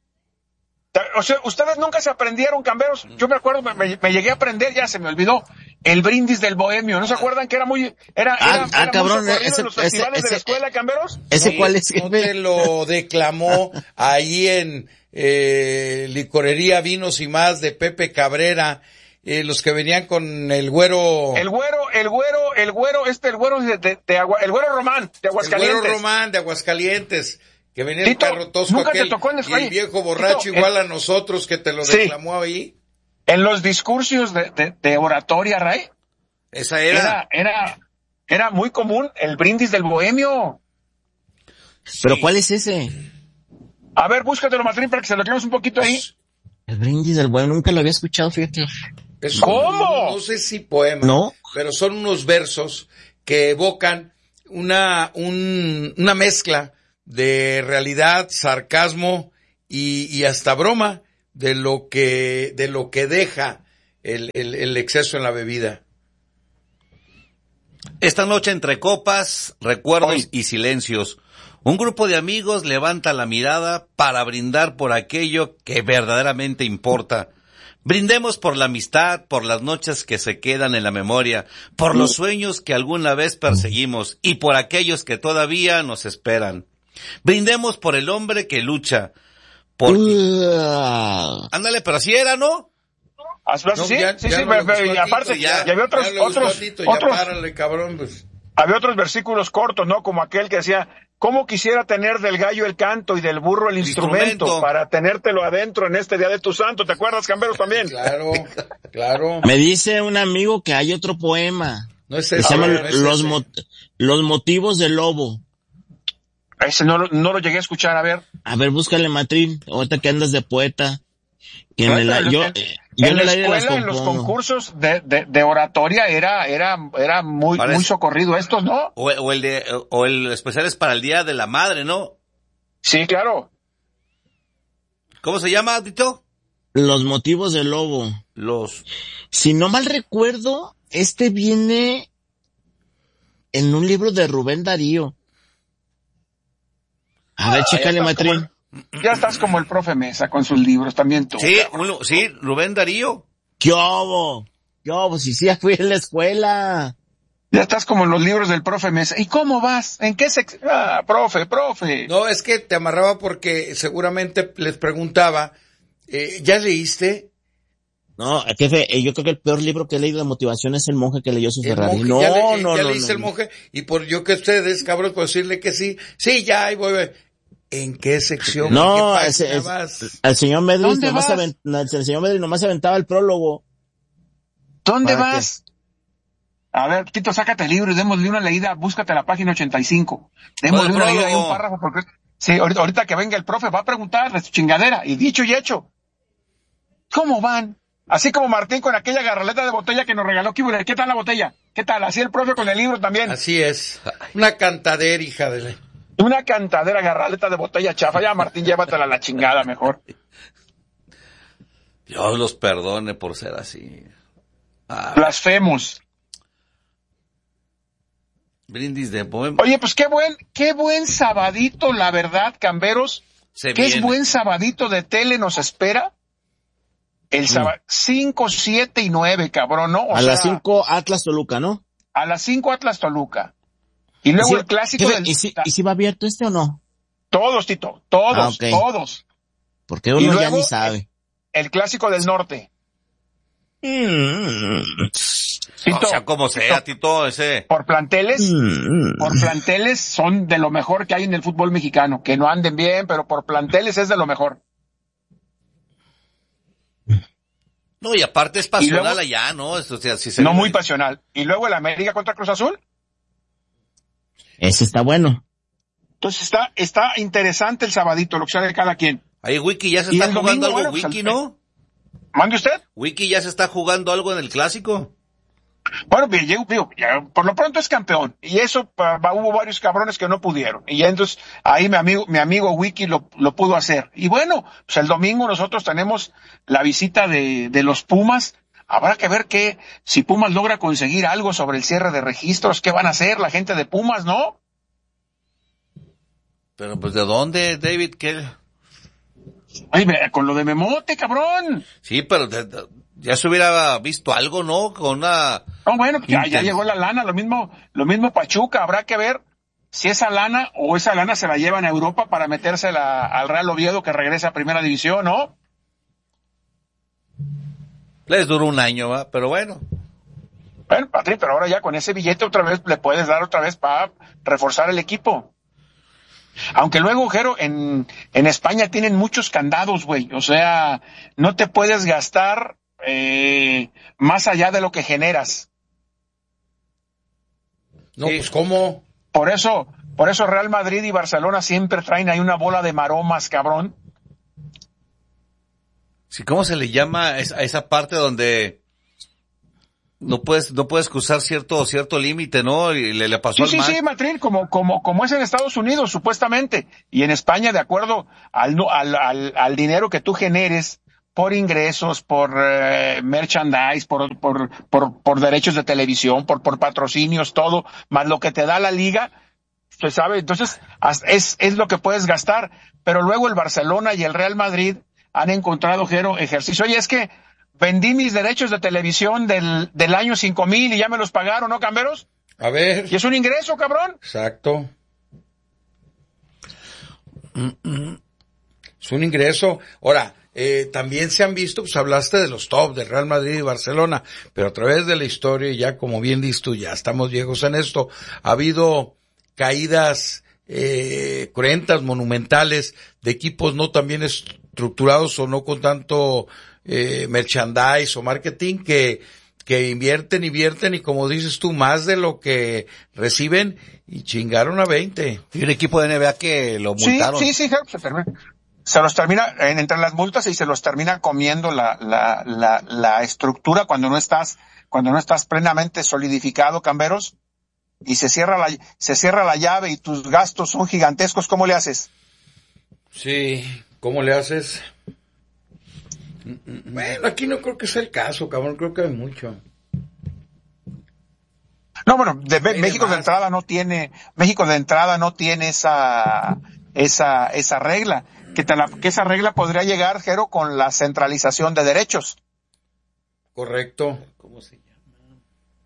O sea, ustedes nunca se aprendieron, camberos. Yo me acuerdo, me, me, me llegué a aprender, ya se me olvidó, el brindis del bohemio. ¿No se acuerdan que era muy, era,
ah,
era,
ah,
era
cabrón,
muy
ese,
en los festivales
ese,
de la escuela, camberos?
¿Ese
no,
cuál es?
No te lo declamó ahí en, eh, Licorería Vinos y Más de Pepe Cabrera, eh, los que venían con el güero.
El güero, el güero, el güero, este, el güero de, de, de agua, el güero Román, de Aguascalientes.
El güero Román de Aguascalientes, que venía
Tito,
el carro tosco
nunca
aquel,
te tocó en el,
y el viejo borracho
Tito,
igual
en,
a nosotros que te lo
sí,
declamó ahí.
En los discursos de, de, de oratoria, Ray.
Esa era.
Era, era, era muy común el brindis del bohemio.
¿Pero
Sí.
cuál es ese?
A ver, búscatelo, Martín, para que se lo quedemos un poquito ahí.
El brindis del bohemio, nunca lo había escuchado, fíjate.
Es
¿Cómo?
un- no sé si poema,
¿No?
pero son unos versos que evocan una, un, una mezcla de realidad, sarcasmo y, y hasta broma de lo que, de lo que deja el, el, el exceso en la bebida.
Esta noche entre copas, recuerdos
Hoy.
y silencios, un grupo de amigos levanta la mirada para brindar por aquello que verdaderamente importa. Brindemos por la amistad, por las noches que se quedan en la memoria, por los sueños que alguna vez perseguimos y por aquellos que todavía nos esperan. Brindemos por el hombre que lucha. Por...
Uh,
Ándale, pero así era, ¿no?
Así,
No,
sí,
ya-
sí,
ya
sí,
no
pero,
le
pero,
gustó
y
a Tito,
aparte,
ya,
y había otros,
ya le gustó
otros,
a Tito, ya
otros,
párale, cabrón, pues.
había otros versículos cortos, ¿no? Como aquel que decía, ¿cómo quisiera tener del gallo el canto y del burro el,
El
instrumento,
instrumento
para tenértelo adentro en este día de tu santo? ¿Te acuerdas, Camberos, también?
Claro, claro.
me dice un amigo que hay otro poema.
No es
Que
ese,
se llama
no es
los,
ese.
mo- los motivos del lobo.
Ese no, lo- no lo llegué a escuchar, a ver.
A ver, búscale, Matrín, ahorita que andas de poeta. Que en el, yo,
en,
eh, yo
en
en
la
el aire las
escuela, en los
compongo.
concursos de, de, de oratoria era, era, era muy,
Parece-
muy socorrido estos, ¿no?
O, o el de, o el especial es para el Día de la Madre, ¿no?
Sí, claro.
¿Cómo se llama, Tito?
Los motivos del lobo.
Los...
Si no mal recuerdo, este viene en un libro de Rubén Darío. A ver,
Ah,
chécale,
ya estás como
Matrín.
el- Ya estás como el profe Mesa con sus libros también tú.
Sí,
cabrón.
uno, sí, Rubén Darío.
¿Qué hubo? ¿Qué hubo? Si sí, ya fui a la escuela.
Ya estás como en los libros del profe Mesa. ¿Y cómo vas? ¿En qué sec... Ah, profe, profe.
No, es que te amarraba porque seguramente les preguntaba, eh, ¿ya leíste?
No, jefe, eh, yo creo que el peor libro que he leído de motivación es El monje que leyó su
El
Ferrari.
monje,
No,
¿ya, le-
no,
ya
no,
leíste
no,
el
no.
monje? Y por yo que ustedes, cabrón, por decirle que sí, sí, ya, ahí voy, voy. ¿En qué sección?
No,
¿En qué
ese-
página
es-
vas?
el señor Medris
¿Dónde
nomás,
vas?
avent- no, el señor Medris nomás aventaba el prólogo.
¿Dónde
¿Para
vas? A ver, Tito, sácate el libro y démosle una leída, búscate la página ochenta y cinco. Démosle
¿Cuál
una leída y
prólogo?
un párrafo porque... Sí, ahorita, ahorita que venga el profe va a preguntar de su chingadera. Y dicho y hecho. ¿Cómo van? Así como Martín con aquella garraleta de botella que nos regaló Kibure. ¿Qué tal la botella? ¿Qué tal? Así el profe con el libro también.
Así es. Una cantadera, hija de la...
Una cantadera garraleta de botella chafa. Ya, Martín, llévatela a la chingada mejor.
Dios los perdone por ser así. Ah,
Blasfemos.
brindis de poema.
Oye, pues qué buen, qué buen sabadito, la verdad, Camberos.
Se
¿Qué es
viene.
buen sabadito de tele nos espera? El sábado, cinco, siete y nueve, cabrón, ¿no? O
A
sea,
las cinco Atlas Toluca, ¿no?
a las cinco Atlas Toluca. Y luego
¿Y si-
el clásico
jefe,
del...
¿y si, ¿Y si va abierto este o no?
Todos, Tito, todos,
Ah, ok.
todos.
Porque
Y
uno ya
luego,
ni sabe.
El clásico del norte.
Mm,
Tito,
O sea, como sea, Tito, ese.
por planteles,
mm.
por planteles son de lo mejor que hay en el fútbol mexicano. Que no anden bien, pero por planteles es de lo mejor.
No, y aparte es pasional
luego-
allá, ¿no? Esto, o sea, si se
No
viene-
muy pasional. Y luego el América contra Cruz Azul.
Ese está bueno.
Entonces está, está interesante el sabadito, lo que sea de cada quien.
Ahí Wiki ya se
Y
está
el
jugando
domingo,
algo,
bueno, pues,
Wiki,
el-
¿no?
¿Mande usted?
Wiki ya se está jugando algo en el clásico.
Bueno, bien, yo digo, ya, por lo pronto es campeón. Y eso, pa- pa- hubo varios cabrones que no pudieron. Y ya entonces, ahí mi amigo, mi amigo Wiki lo, lo pudo hacer. Y bueno, pues el domingo nosotros tenemos la visita de, de los Pumas. Habrá que ver qué, si Pumas logra conseguir algo sobre el cierre de registros, qué van a hacer la gente de Pumas, ¿no?
Pero pues, ¿de dónde, David? ¿Qué?
Ay, ve, con lo de Memote, cabrón.
Sí, pero de- de- ya se hubiera visto algo, ¿no? Con una...
No, bueno, ya, ya
Inter-
llegó la lana, lo mismo, lo mismo Pachuca, habrá que ver si esa lana o esa lana se la llevan a Europa para metérsela al Real Oviedo que regresa a Primera División, ¿no?
Les duró un año, ¿va? Pero bueno.
Bueno, Patrick, pero ahora ya con ese billete otra vez le puedes dar otra vez para reforzar el equipo. Aunque luego, Jero, en, en España tienen muchos candados, güey. O sea, no te puedes gastar eh, más allá de lo que generas.
No, sí. Pues ¿cómo?
Por eso, por eso Real Madrid y Barcelona siempre traen ahí una bola de maromas, cabrón.
Sí, ¿cómo se le llama a esa parte donde no puedes no puedes cruzar cierto cierto límite, ¿no? Y le, le pasó
sí,
al
sí,
Mac.
sí, Matrín, como como como es en Estados Unidos supuestamente y en España de acuerdo al al al, al dinero que tú generes por ingresos, por eh, merchandise, por por por por derechos de televisión, por por patrocinios, todo más lo que te da la liga, se sabe. Entonces es es lo que puedes gastar, pero luego el Barcelona y el Real Madrid han encontrado, Jero, ejercicio. Oye, es que vendí mis derechos de televisión del, del año cinco mil y ya me los pagaron, ¿no, Camberos?
A ver.
Y es un ingreso, cabrón.
Exacto. Es un ingreso. Ahora, eh, también se han visto, pues hablaste de los top, del Real Madrid y Barcelona, pero a través de la historia, y ya como bien dices tú, ya estamos viejos en esto, ha habido caídas eh, cruentas, monumentales, de equipos no tan bien estructurados o no con tanto eh, merchandise o marketing que que invierten, invierten y como dices tú, más de lo que reciben y chingaron a veinte.
Y un equipo de N B A que lo multaron.
Sí, sí, sí, se termina. Se los termina, en, entre las multas y se los termina comiendo la, la, la, la estructura cuando no estás, cuando no estás plenamente solidificado, Camberos, y se cierra la, se cierra la llave y tus gastos son gigantescos, ¿cómo le haces?
Sí, ¿cómo le haces? Bueno, aquí no creo que sea el caso, cabrón, creo que hay mucho.
No, bueno, de, de México de entrada no tiene, México de entrada no tiene esa, esa, esa regla, que te la, que esa regla podría llegar, Jero, con la centralización de derechos.
Correcto.
¿Cómo se llama?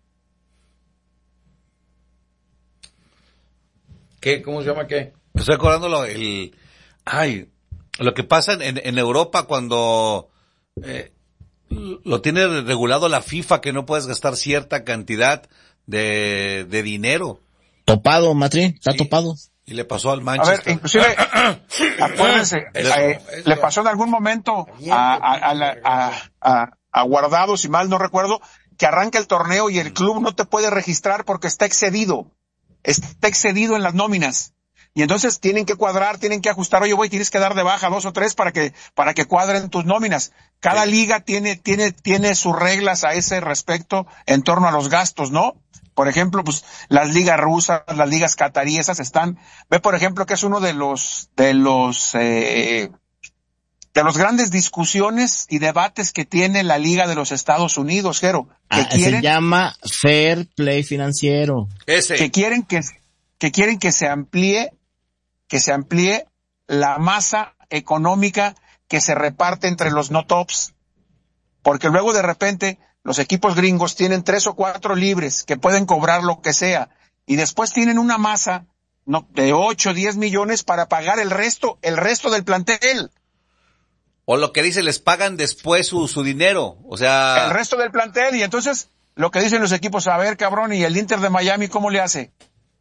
¿Qué? ¿Cómo se llama qué?
Me estoy acordándolo, el, ay, lo que pasa en, en Europa cuando, eh, lo tiene regulado la FIFA que no puedes gastar cierta cantidad de, de dinero.
Topado, Matrín, está
Sí.
topado.
Y le pasó al
A
Manchester.
ver, inclusive, acuérdense,
Eso,
eh,
eso.
le pasó en algún momento a, a, a, la- a, a, a Guardado, si mal no recuerdo, que arranca el torneo y el club no te puede registrar porque está excedido, está excedido en las nóminas. Y entonces tienen que cuadrar, tienen que ajustar, oye, güey, tienes que dar de baja dos o tres para que, para que cuadren tus nóminas. Cada
Sí.
liga tiene, tiene, tiene sus reglas a ese respecto en torno a los gastos, ¿no? Por ejemplo, pues, las ligas rusas, las ligas cataríes, esas están, ve por ejemplo que es uno de los, de los, eh, de los grandes discusiones y debates que tiene la Liga de los Estados Unidos, Jero, que
Ah,
quieren,
se llama Fair Play Financiero.
Ese.
que quieren que, que quieren que se amplíe, que se amplíe la masa económica que se reparte entre los no tops. Porque luego de repente los equipos gringos tienen tres o cuatro libres que pueden cobrar lo que sea y después tienen una masa no, de ocho, diez millones para pagar el resto, el resto del plantel.
O lo que dice, les pagan después su, su dinero. O sea.
El resto del plantel y entonces lo que dicen los equipos, a ver cabrón, y el Inter de Miami, ¿cómo le hace?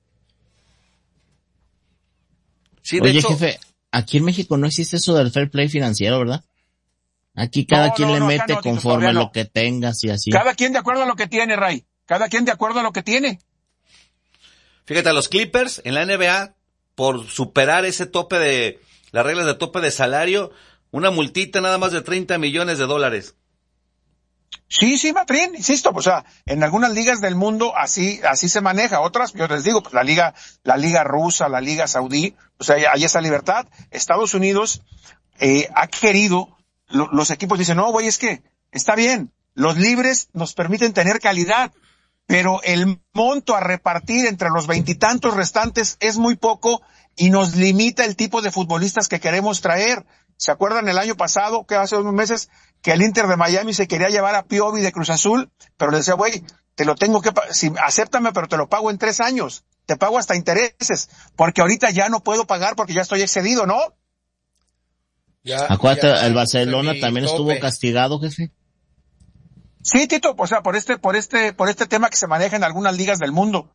Sí, de
Oye,
hecho,
jefe, aquí en México no existe eso del Fair Play Financiero, ¿verdad? Aquí cada
No,
quien
no,
le
no, acá
mete
no, Tito,
conforme
todavía
a
no.
lo que tengas y así.
Cada quien de acuerdo a lo que tiene, Ray. Cada quien de acuerdo a lo que tiene.
fíjate, a los Clippers en la N B A, por superar ese tope de, las reglas de tope de salario, una multita nada más de treinta millones de dólares.
Sí, sí, Matrín, insisto, o sea, en algunas ligas del mundo así, así se maneja, otras, yo les digo, pues la liga, la liga rusa, la liga saudí, o sea, hay esa libertad. Estados Unidos, eh, ha querido, lo, los equipos dicen, no, güey, es que está bien, los libres nos permiten tener calidad, pero el monto a repartir entre los veintitantos restantes es muy poco y nos limita el tipo de futbolistas que queremos traer. ¿Se acuerdan el año pasado, que hace unos meses, que el Inter de Miami se quería llevar a Piovi de Cruz Azul, pero le decía, güey, te lo tengo que, si, acéptame, pero te lo pago en tres años, te pago hasta intereses, porque ahorita ya no puedo pagar porque ya estoy excedido, ¿no?
Ya,
Acuérdate,
ya,
el Barcelona
mi
también
tope.
estuvo castigado, jefe.
Sí, Tito, o sea, por este, por este, por este tema que se maneja en algunas ligas del mundo.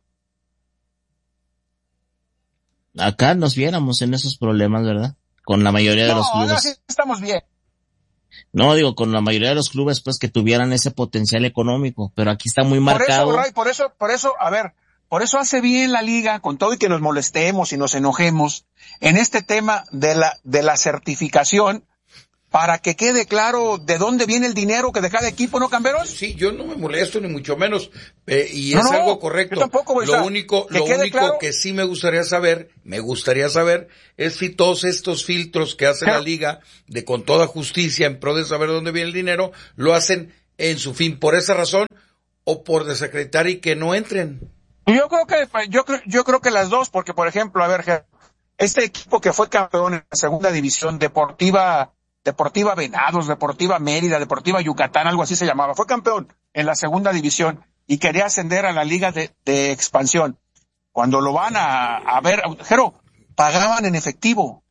Acá nos viéramos en esos problemas, ¿verdad? Con la mayoría de
No,
los clubes.
ahora sí estamos bien.
No, digo, con la mayoría de los clubes, pues, que tuvieran ese potencial económico, pero aquí está muy marcado.
Por eso, Ray, por eso, por eso, a ver, por eso hace bien la liga, con todo y que nos molestemos y nos enojemos, en este tema de la, de la certificación, para que quede claro de dónde viene el dinero que de cada equipo, ¿no, Camberos?
Sí, yo no me molesto ni mucho menos, eh, y
No,
es
no,
algo correcto.
yo tampoco, güey, o
lo
sea,
único,
que
lo
quede
único
claro.
que sí me gustaría saber, me gustaría saber, es si todos estos filtros que hace
Claro.
la liga, de con toda justicia, en pro de saber dónde viene el dinero, lo hacen en su fin, por esa razón, o por desacreditar y que no entren.
Yo creo que, yo creo, yo creo que las dos, porque por ejemplo, a ver, este equipo que fue campeón en la segunda división, Deportiva, Deportiva Venados, Deportiva Mérida, Deportiva Yucatán, algo así se llamaba, fue campeón en la segunda división y quería ascender a la liga de, de expansión. Cuando lo van a, a ver, Jero, pagaban en efectivo.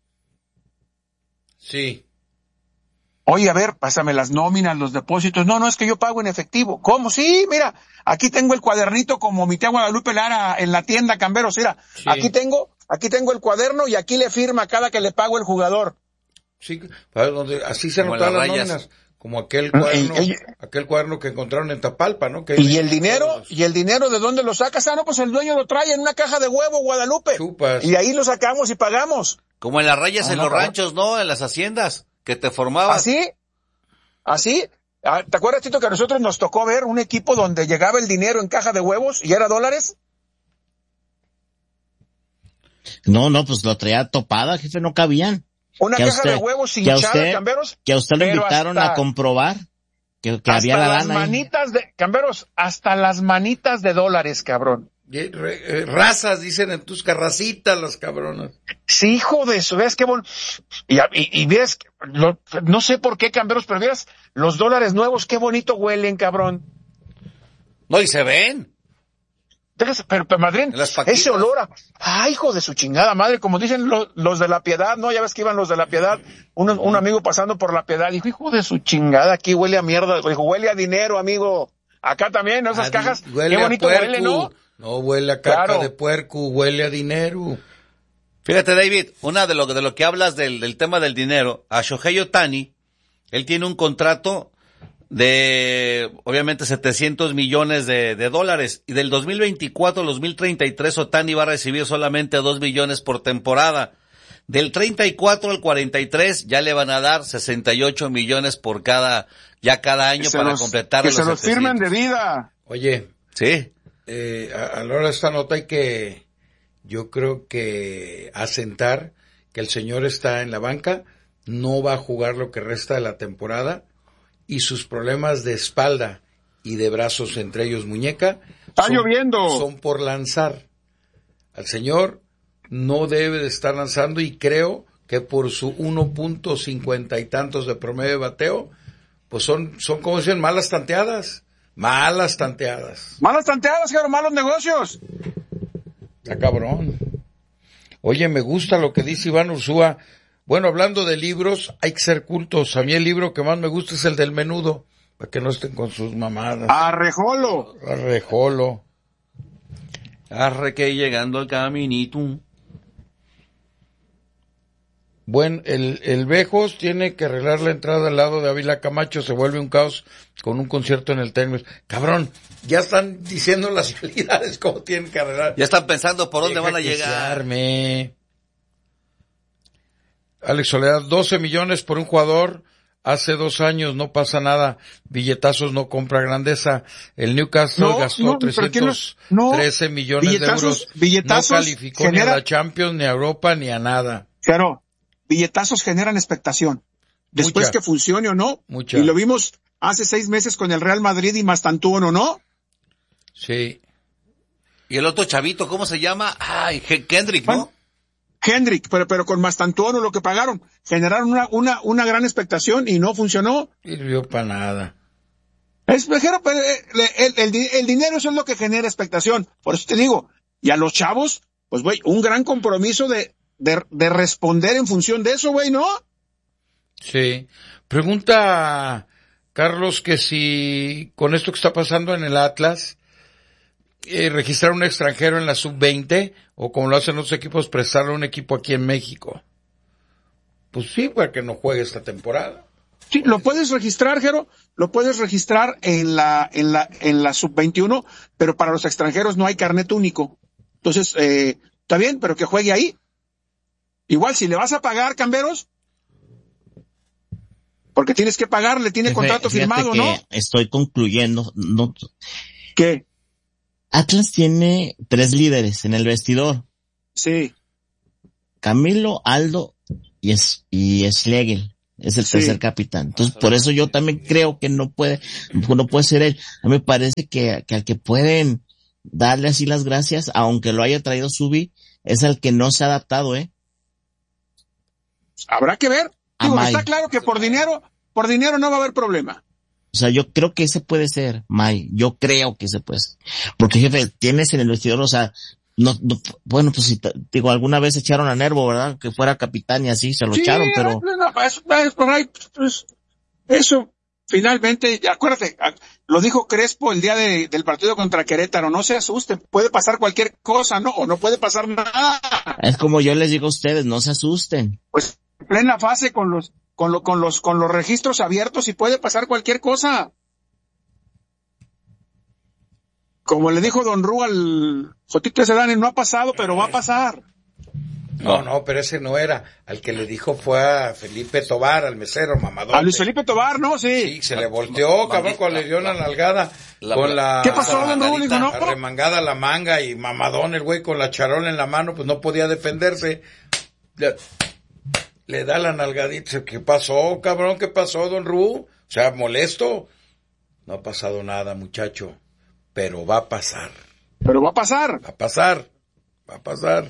Sí.
Oye, a ver, pásame las nóminas, los depósitos. No, no, es que yo pago en efectivo. ¿Cómo? Sí, mira, aquí tengo el cuadernito como mi tía Guadalupe Lara en la tienda, Camberos. Mira,
Sí.
aquí tengo, aquí tengo el cuaderno y aquí le firma cada que le pago el jugador.
Sí, para donde, así se
Como
anotaban
las
las
rayas.
nóminas, como aquel cuaderno,
el-
aquel cuaderno que encontraron en Tapalpa, ¿no? Que
Y el dinero, y el dinero de dónde lo sacas, ah, no, pues el dueño lo trae en una caja de huevo, Guadalupe.
Chupas.
Y ahí lo sacamos y pagamos.
Como en las rayas
Ah,
en
no,
los
cabrón.
ranchos, ¿no? En las haciendas, que te formabas.
¿Así? ¿Así? Ah, ¿te acuerdas, Tito, que a nosotros nos tocó ver un equipo donde llegaba el dinero en caja de huevos y era dólares?
No, no, pues lo traía topada, jefe, no cabían.
Una
Que a
caja
usted-
de huevos
que a
hinchada,
usted-
Camberos.
Que a usted lo
pero
invitaron
hasta-
a comprobar que, que
hasta
había la
las
lana ahí.
manitas de, Camberos, hasta las manitas de dólares, cabrón.
Y, re- eh, razas, dicen en tus carracitas las cabronas.
Sí, hijo de eso, ves qué bon... Y, y, y ves, lo- no sé por qué, Camberos, pero ves, los dólares nuevos, qué bonito huelen, cabrón.
No, y se ven.
Déjase, pero, pero Madrid,
En las paquitas.
ese olor a, ay, hijo de su chingada madre, como dicen lo- los de la Piedad, ¿no? Ya ves que iban los de la Piedad, un, un amigo pasando por la Piedad, dijo, hijo de su chingada, aquí huele a mierda, dijo, huele a dinero, amigo. Acá también, ¿no? Esas
Ah,
cajas,
huele
qué
a
bonito
puerco.
huele, ¿no?
No huele a caca
Claro.
de puerco, huele a dinero.
Fíjate, David, una de lo, de lo que hablas del, del tema del dinero, a Shohei Ohtani, él tiene un contrato de, obviamente, setecientos millones de, de dólares, y del dos mil veinticuatro al dos mil treinta y tres Ohtani va a recibir solamente dos millones por temporada. Del treinta y cuatro al cuarenta y tres ya le van a dar sesenta y ocho millones por cada, ya cada año
Se
para
los-
completar
que
los
se los firmen de
setecientos.
vida.
Oye,
Sí.
eh, a, a la hora de esta nota hay que, yo creo que asentar que el señor está en la banca, no va a jugar lo que resta de la temporada, y sus problemas de espalda y de brazos, entre ellos muñeca,
Está
son,
lloviendo.
son por lanzar. Al señor no debe de estar lanzando, y creo que por su uno punto cincuenta y tantos de promedio de bateo, pues son, son como dicen, malas tanteadas, malas tanteadas.
Malas tanteadas, Jero, malos negocios.
Está cabrón. Oye, me gusta lo que dice Iván Ursúa. Bueno, hablando de libros, hay que ser cultos. A mí el libro que más me gusta es el del Menudo, para que no estén con sus mamadas.
Arrejolo.
Arrejolo.
Arre que llegando al caminito.
Bueno, el, el Bejos tiene que arreglar la entrada al lado de Ávila Camacho, se vuelve un caos con un concierto en el Tecnos. Cabrón, ya están diciendo las realidades cómo tienen que arreglar.
Ya están pensando por dónde
Deja
van a
que se
llegar.
arme. Alex Soledad, doce millones por un jugador. Hace dos años no pasa nada. Billetazos no compra grandeza. El Newcastle
No,
gastó
no, pero ¿quién no-
trescientos
no.
trece millones de
Billetazos-
euros.
billetazos
no calificó
genera-
ni a la Champions, ni a Europa, ni a nada.
Jero, billetazos generan expectación. Después
Mucha.
que funcione o no.
Mucha.
Y lo vimos hace seis meses con el Real Madrid y Mastantuono, ¿no?
Sí.
Y el otro chavito, ¿cómo se llama? Ay, He- Kendrick,
Bueno,
¿no?
Hendrick, pero, pero con Mastantuono lo que pagaron. Generaron una, una, una gran expectación y no funcionó.
Sirvió para nada.
Es, Jero, pero eh, el, el, el, el dinero eso es lo que genera expectación. Por eso te digo, y a los chavos, pues güey, un gran compromiso de, de, de responder en función de eso, güey, ¿no?
Sí. Pregunta Carlos, que si con esto que está pasando en el Atlas, eh, registrar un extranjero en la sub veinte, o como lo hacen los equipos, prestarle a un equipo aquí en México. Pues sí, para que no juegue esta temporada.
Sí, lo puedes registrar, Jero, lo puedes registrar en la, en la, en la sub veintiuno, pero para los extranjeros no hay carnet único. Entonces, eh, está bien, pero que juegue ahí. Igual, si le vas a pagar, Camberos, porque tienes que pagarle, tiene
Jefe,
contrato firmado,
que
¿no?
Estoy concluyendo. No,
¿Qué?
Atlas tiene tres líderes en el vestidor.
Sí.
Camilo, Aldo y es, y Schlegel. Es el
Sí.
tercer capitán. Entonces, por eso yo también creo que no puede, no puede ser él. A mí me parece que, que al que pueden darle así las gracias, aunque lo haya traído Subi, es al que no se ha adaptado, ¿eh?
Habrá que ver. Digo,
Amay.
está claro que por dinero, por dinero no va a haber problema.
O sea, yo creo que ese puede ser, May. Yo creo que ese puede ser. Porque, jefe, tienes en el vestidor, o sea, no, no bueno, pues si, te, digo, alguna vez echaron a Nervo, ¿verdad? Que fuera capitán y así, se lo
Sí,
echaron, pero...
no, no, es, es por ahí, pues, eso, finalmente, acuérdate, lo dijo Crespo el día de, del partido contra Querétaro, no se asusten, puede pasar cualquier cosa, ¿no? O no puede pasar nada.
Es como yo les digo a ustedes, no se asusten.
Pues, en plena fase con los, con lo, con los, con los registros abiertos y puede pasar cualquier cosa. Como le dijo Don Ru al Jotito Sedani, no ha pasado, pero va a pasar.
No, no, pero ese no era. Al que le dijo fue a Felipe Tobar, al mesero, mamador.
A Luis Felipe Tobar, ¿no? Sí.
Sí, se le volteó, cabrón, cuando le dio una nalgada.
La-
con la...
¿Qué pasó, Don Raúl? Dijo, no.
Arremangada la manga y mamadón el güey con la charola en la mano, pues no podía defenderse. Le, le da la nalgadita. ¿Qué pasó, cabrón? ¿Qué pasó, Don Ru? O sea, molesto. No ha pasado nada, muchacho. Pero va a pasar.
Pero va a pasar.
Va a pasar. Va a pasar.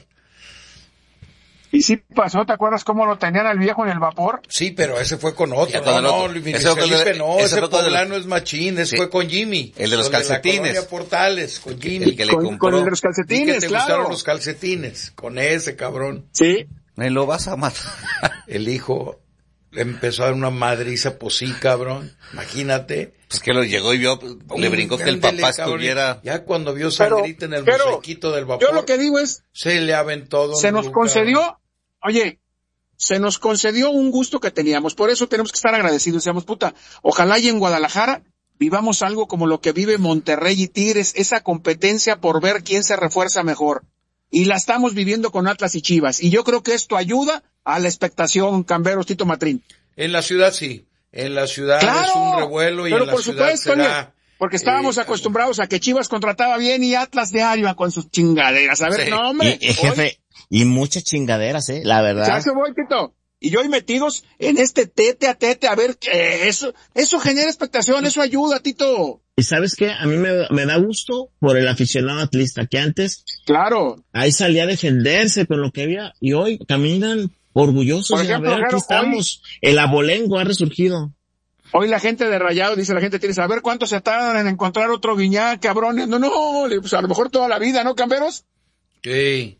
Y sí pasó, ¿te acuerdas cómo lo tenían al viejo en el vapor?
Sí, pero ese fue con otro.
Ya,
No,
con
no,
otro.
Luis
Ese fue con
Felipe
el-
no,
ese
ese
fue con el-
poblano es machín, ese
Sí.
fue con Jimmy.
El de los
Con
calcetines.
La colonia Portales, con Jimmy.
El que le
Con,
compró.
con el de los
Y que
calcetines,
te
claro.
gustaron los calcetines, con ese cabrón.
Sí.
Me lo vas a matar.
El hijo le empezó a dar una madriza, pues sí, cabrón. Imagínate.
Pues que lo llegó y vio, le brincó que el
Ándele,
papá
cabrón.
estuviera...
Ya cuando vio
Pero,
sangrita en el
pero,
mosaiquito del vapor,
yo lo que digo es,
se le aventó. Don
se nos
Lu,
concedió,
cabrón.
oye, se nos concedió un gusto que teníamos, por eso tenemos que estar agradecidos, decíamos, puta, ojalá y en Guadalajara vivamos algo como lo que vive Monterrey y Tigres, esa competencia por ver quién se refuerza mejor. Y la estamos viviendo con Atlas y Chivas, y yo creo que esto ayuda a la expectación, Camberos, Tito Matrín.
En la ciudad sí, en la ciudad
Claro,
es un revuelo y
pero
en la
por
ciudad
supuesto,
será...
oye, porque estábamos
eh,
acostumbrados a que Chivas contrataba bien y Atlas diario con sus chingaderas. A ver,
Sí.
no, hombre.
Y, y, jefe, y muchas chingaderas, ¿eh? La verdad.
Ya se voy, Tito. Y yo hoy metidos en este tete a tete, a ver, que eso, eso genera expectación, eso ayuda, Tito.
Y sabes qué, a mí me, me da gusto por el aficionado atlista, que antes
Claro.
ahí salía a defenderse con lo que había, y hoy caminan orgullosos
Por
de
ejemplo,
a ver, aquí
Jero,
estamos. El abolengo ha resurgido.
Hoy la gente de Rayado, dice la gente, tiene a ver cuánto se tardan en encontrar otro Guiñac, cabrones. No, no, pues a lo mejor toda la vida, ¿no, Camberos?
Sí.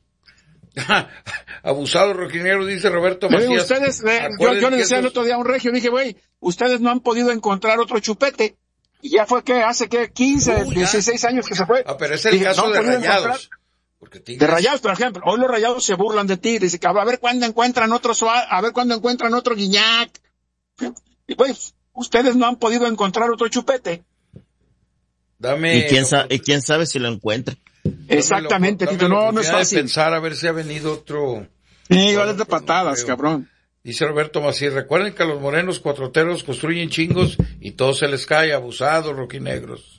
Abusado rojinegro, dice Roberto
Le digo,
Macías.
ustedes, le- yo,
Acuérdense
yo le
que
decía el
esos-
otro día a un regio, dije, güey, ustedes no han podido encontrar otro Chupete. Y ya fue que hace que quince,
Uy, ya.
dieciséis años que se fue.
Ah, pero es el
Dije,
caso
no han
de
podido
Rayados.
encontrar-
Porque Tigres-
De Rayados, por ejemplo, hoy los Rayados se burlan de ti, dice, cabrón, a ver cuándo encuentran otro Suárez, a ver cuándo encuentran otro Guiñac. Y pues, ustedes no han podido encontrar otro Chupete.
Dame...
Y quién sabe, y quién sabe si lo encuentra.
Exactamente,
Dame
Tito,
la
no, no es
oportunidad de
fácil.
pensar a ver si ha venido otro...
Sí, vale de patadas, cabrón.
Dice Roberto Macías, recuerden que a los morenos cuatroteros construyen chingos y todo se les cae, abusados, roquinegros.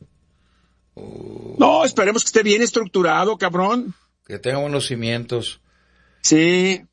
Oh,
No, esperemos que esté bien estructurado, cabrón.
que tengan buenos cimientos.
Sí.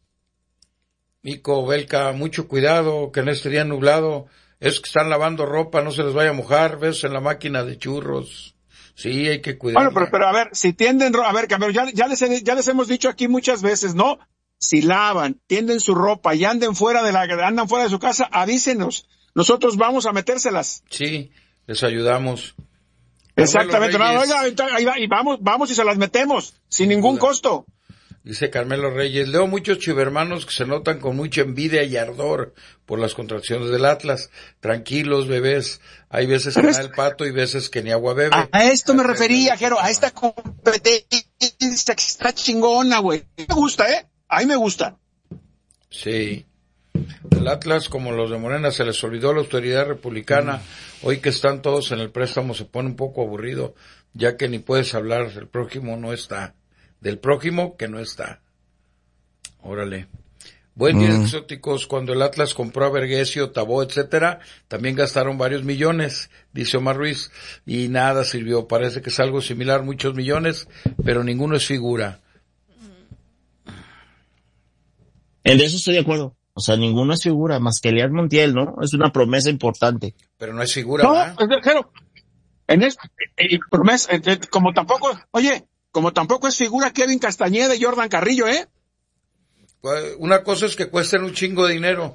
Mico, Belka, mucho cuidado, que en este día nublado, es que están lavando ropa, no se les vaya a mojar, besos en la máquina de churros. Sí, hay que cuidar.
Bueno, pero, pero a ver, si tienden, ro- a ver, cabrón, ya, ya les, he- ya les hemos dicho aquí muchas veces, ¿no? Si lavan, tienden su ropa y anden fuera de la, andan fuera de su casa, avísenos. Nosotros vamos a metérselas.
Sí, les ayudamos.
Exactamente, no,
Reyes.
oiga, ahí va, y vamos, vamos y se las metemos, sin ningún
duda.
costo.
Dice Carmelo Reyes, leo muchos chivermanos que se notan con mucha envidia y ardor por las contracciones del Atlas. Tranquilos, bebés. Hay veces que da el pato y veces que ni agua bebe.
A esto me refería, Jero, a esta competencia que está chingona, güey. Me gusta, ¿eh? A mí me gusta.
Sí. El Atlas, como los de Morena, se les olvidó la autoridad republicana. Mm. Hoy que están todos en el préstamo se pone un poco aburrido, ya que ni puedes hablar, el prójimo no está. Del prójimo que no está. Órale. Buen día, mm. exóticos. Cuando el Atlas compró a Vergesio, Tabó, etcétera, también gastaron varios millones, dice Omar Ruiz, y nada sirvió. Parece que es algo similar, muchos millones, pero ninguno es figura.
En eso estoy de acuerdo. O sea, ninguno es figura, más que Elías Montiel, ¿no? Es una promesa importante.
Pero no es figura,
no,
¿verdad?
Es claro. En esto, eh, promesa, eh, como tampoco, oye, como tampoco es figura Kevin Castañeda y Jordan Carrillo, ¿eh?
Una cosa es que cuesten un chingo de dinero.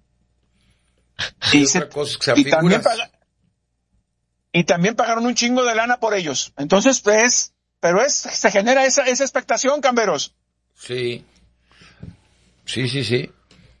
Y,
y
se,
otra cosa es que sean
y
figuras.
También paga, y también pagaron un chingo de lana por ellos. Entonces, pues, pero es, se genera esa, esa expectación, Camberos.
Sí. Sí, sí, sí.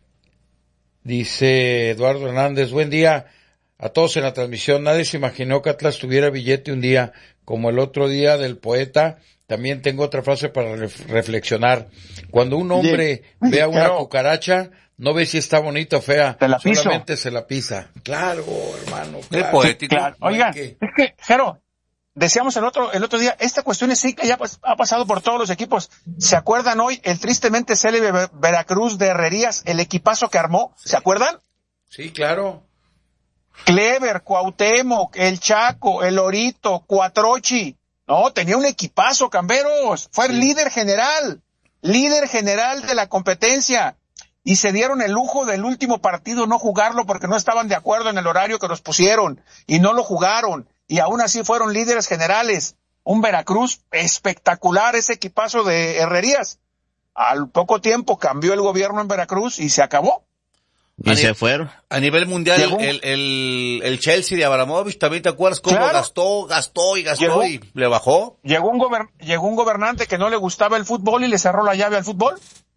Dice Eduardo Hernández, buen día a todos en la transmisión. Nadie se imaginó que Atlas tuviera billete un día, como el otro día del poeta. También tengo otra frase para ref- reflexionar. Cuando un hombre
Oye,
ve a una
pero,
cucaracha, no ve si está bonita o fea,
te la piso.
solamente se la pisa. Claro, hermano.
Es
Claro.
poético.
Claro. Oigan,
¿Qué?
es que, Jero, decíamos el otro, el otro día, esta cuestión sí que ya pues, ha pasado por todos los equipos. ¿Se acuerdan hoy el tristemente célebre Veracruz de Herrerías, el equipazo que armó? ¿Se acuerdan?
Sí, claro.
Clever, Cuauhtémoc, el Chaco, el Orito, Cuatrochi. No, tenía un equipazo, Camberos. Fue el sí. líder general, líder general de la competencia. Y se dieron el lujo del último partido no jugarlo porque no estaban de acuerdo en el horario que nos pusieron. Y no lo jugaron. Y aún así fueron líderes generales. Un Veracruz espectacular, ese equipazo de Herrerías. Al poco tiempo cambió el gobierno en Veracruz y se acabó.
Y a se ni- fueron.
A nivel mundial, el, el, el Chelsea de Abramovich, ¿también te acuerdas cómo claro. gastó, gastó y gastó llegó, y le bajó?
Llegó un, gober- llegó un gobernante que no le gustaba el fútbol y le cerró la llave al fútbol.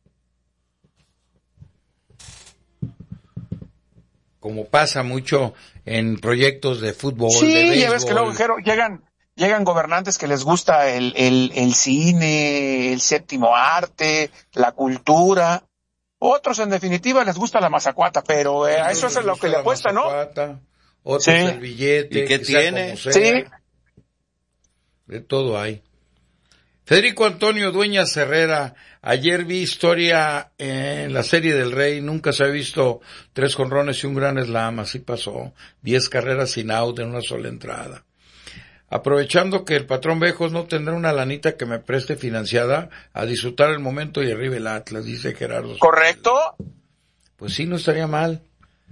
Como pasa mucho en proyectos de fútbol,
sí,
de béisbol.
ya ves que luego llegan, llegan gobernantes que les gusta el, el, el cine, el séptimo arte, la cultura. Otros, en definitiva, les gusta la mazacuata, pero eh, a eso es lo que le apuesta, ¿no?
Otros sí. el billete.
¿Y qué tiene?
Sí.
De todo hay. Federico Antonio Dueñas Herrera, ayer vi historia en la serie del Rey, nunca se ha visto tres jonrones y un gran slam, así pasó, diez carreras sin out en una sola entrada. Aprovechando que el patrón Bejos no tendrá una lanita que me preste financiada, a disfrutar el momento y arriba el Atlas, dice Gerardo.
¿Correcto?
Pues sí, no estaría mal.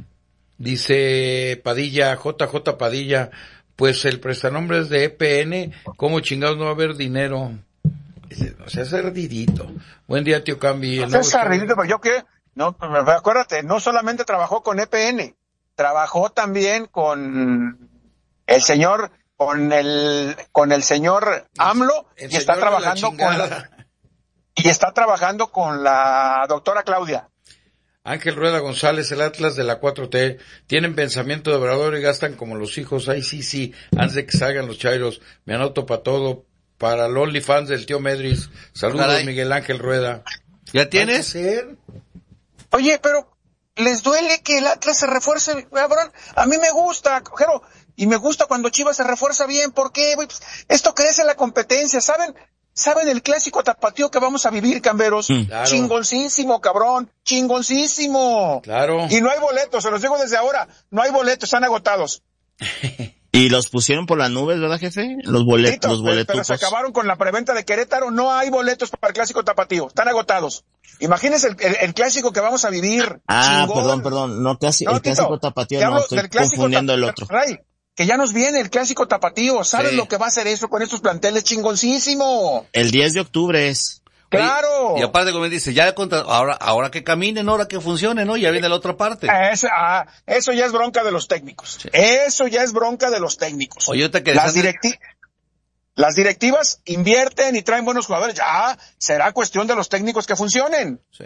Dice Padilla, J J Padilla, pues el prestanombre es de E P N, ¿cómo chingados no va a haber dinero? O sea, es ardidito. Buen día, tío Cambi.
O sea, es ardidito, pero yo qué, no, acuérdate, no solamente trabajó con E P N, trabajó también con el señor... con el con el señor AMLO
el
y está trabajando con la, y está trabajando con la doctora Claudia.
Ángel Rueda González, el Atlas de la cuatro T, tienen pensamiento de obrador y gastan como los hijos. Ay, sí, sí, antes de que salgan los chairos, me anoto para todo, para el OnlyFans del tío Medris. Saludos, Caray. Miguel Ángel Rueda.
¿Ya tienes?
Oye, pero les duele que el Atlas se refuerce, cabrón. A mí me gusta, Jero. Y me gusta cuando Chivas se refuerza bien. ¿Por qué? Pues esto crece la competencia. ¿Saben? ¿Saben el clásico tapatío que vamos a vivir, Camberos? Mm. Claro. Chingoncísimo, cabrón. Chingoncísimo.
Claro.
Y no hay boletos, se los digo desde ahora. No hay boletos, están agotados.
Y los pusieron por las nubes, ¿verdad, jefe? Los boletos, Tito, los boletos.
Pero se acabaron con la preventa de Querétaro. No hay boletos para el clásico tapatío. Están agotados. Imagínense el, el, el clásico que vamos a vivir.
Ah,
Chingón.
perdón, perdón. No, casi,
no
el
Tito,
clásico tapatío no, estoy confundiendo el otro.
Ray, que ya nos viene el clásico tapatío. ¿Sabes sí. lo que va a hacer eso con estos planteles? Chingoncísimo.
El diez de octubre es.
Claro.
Oye, y aparte, como dice, ya contra, ahora, ahora que caminen, ahora que funcione, ¿no? Ya viene la otra parte.
Eso, ah, eso ya es bronca de los técnicos. Sí. Eso ya es bronca de los técnicos.
Oye, te que
las, directi- Las directivas invierten y traen buenos jugadores. Ya, será cuestión de los técnicos que funcionen.
Sí.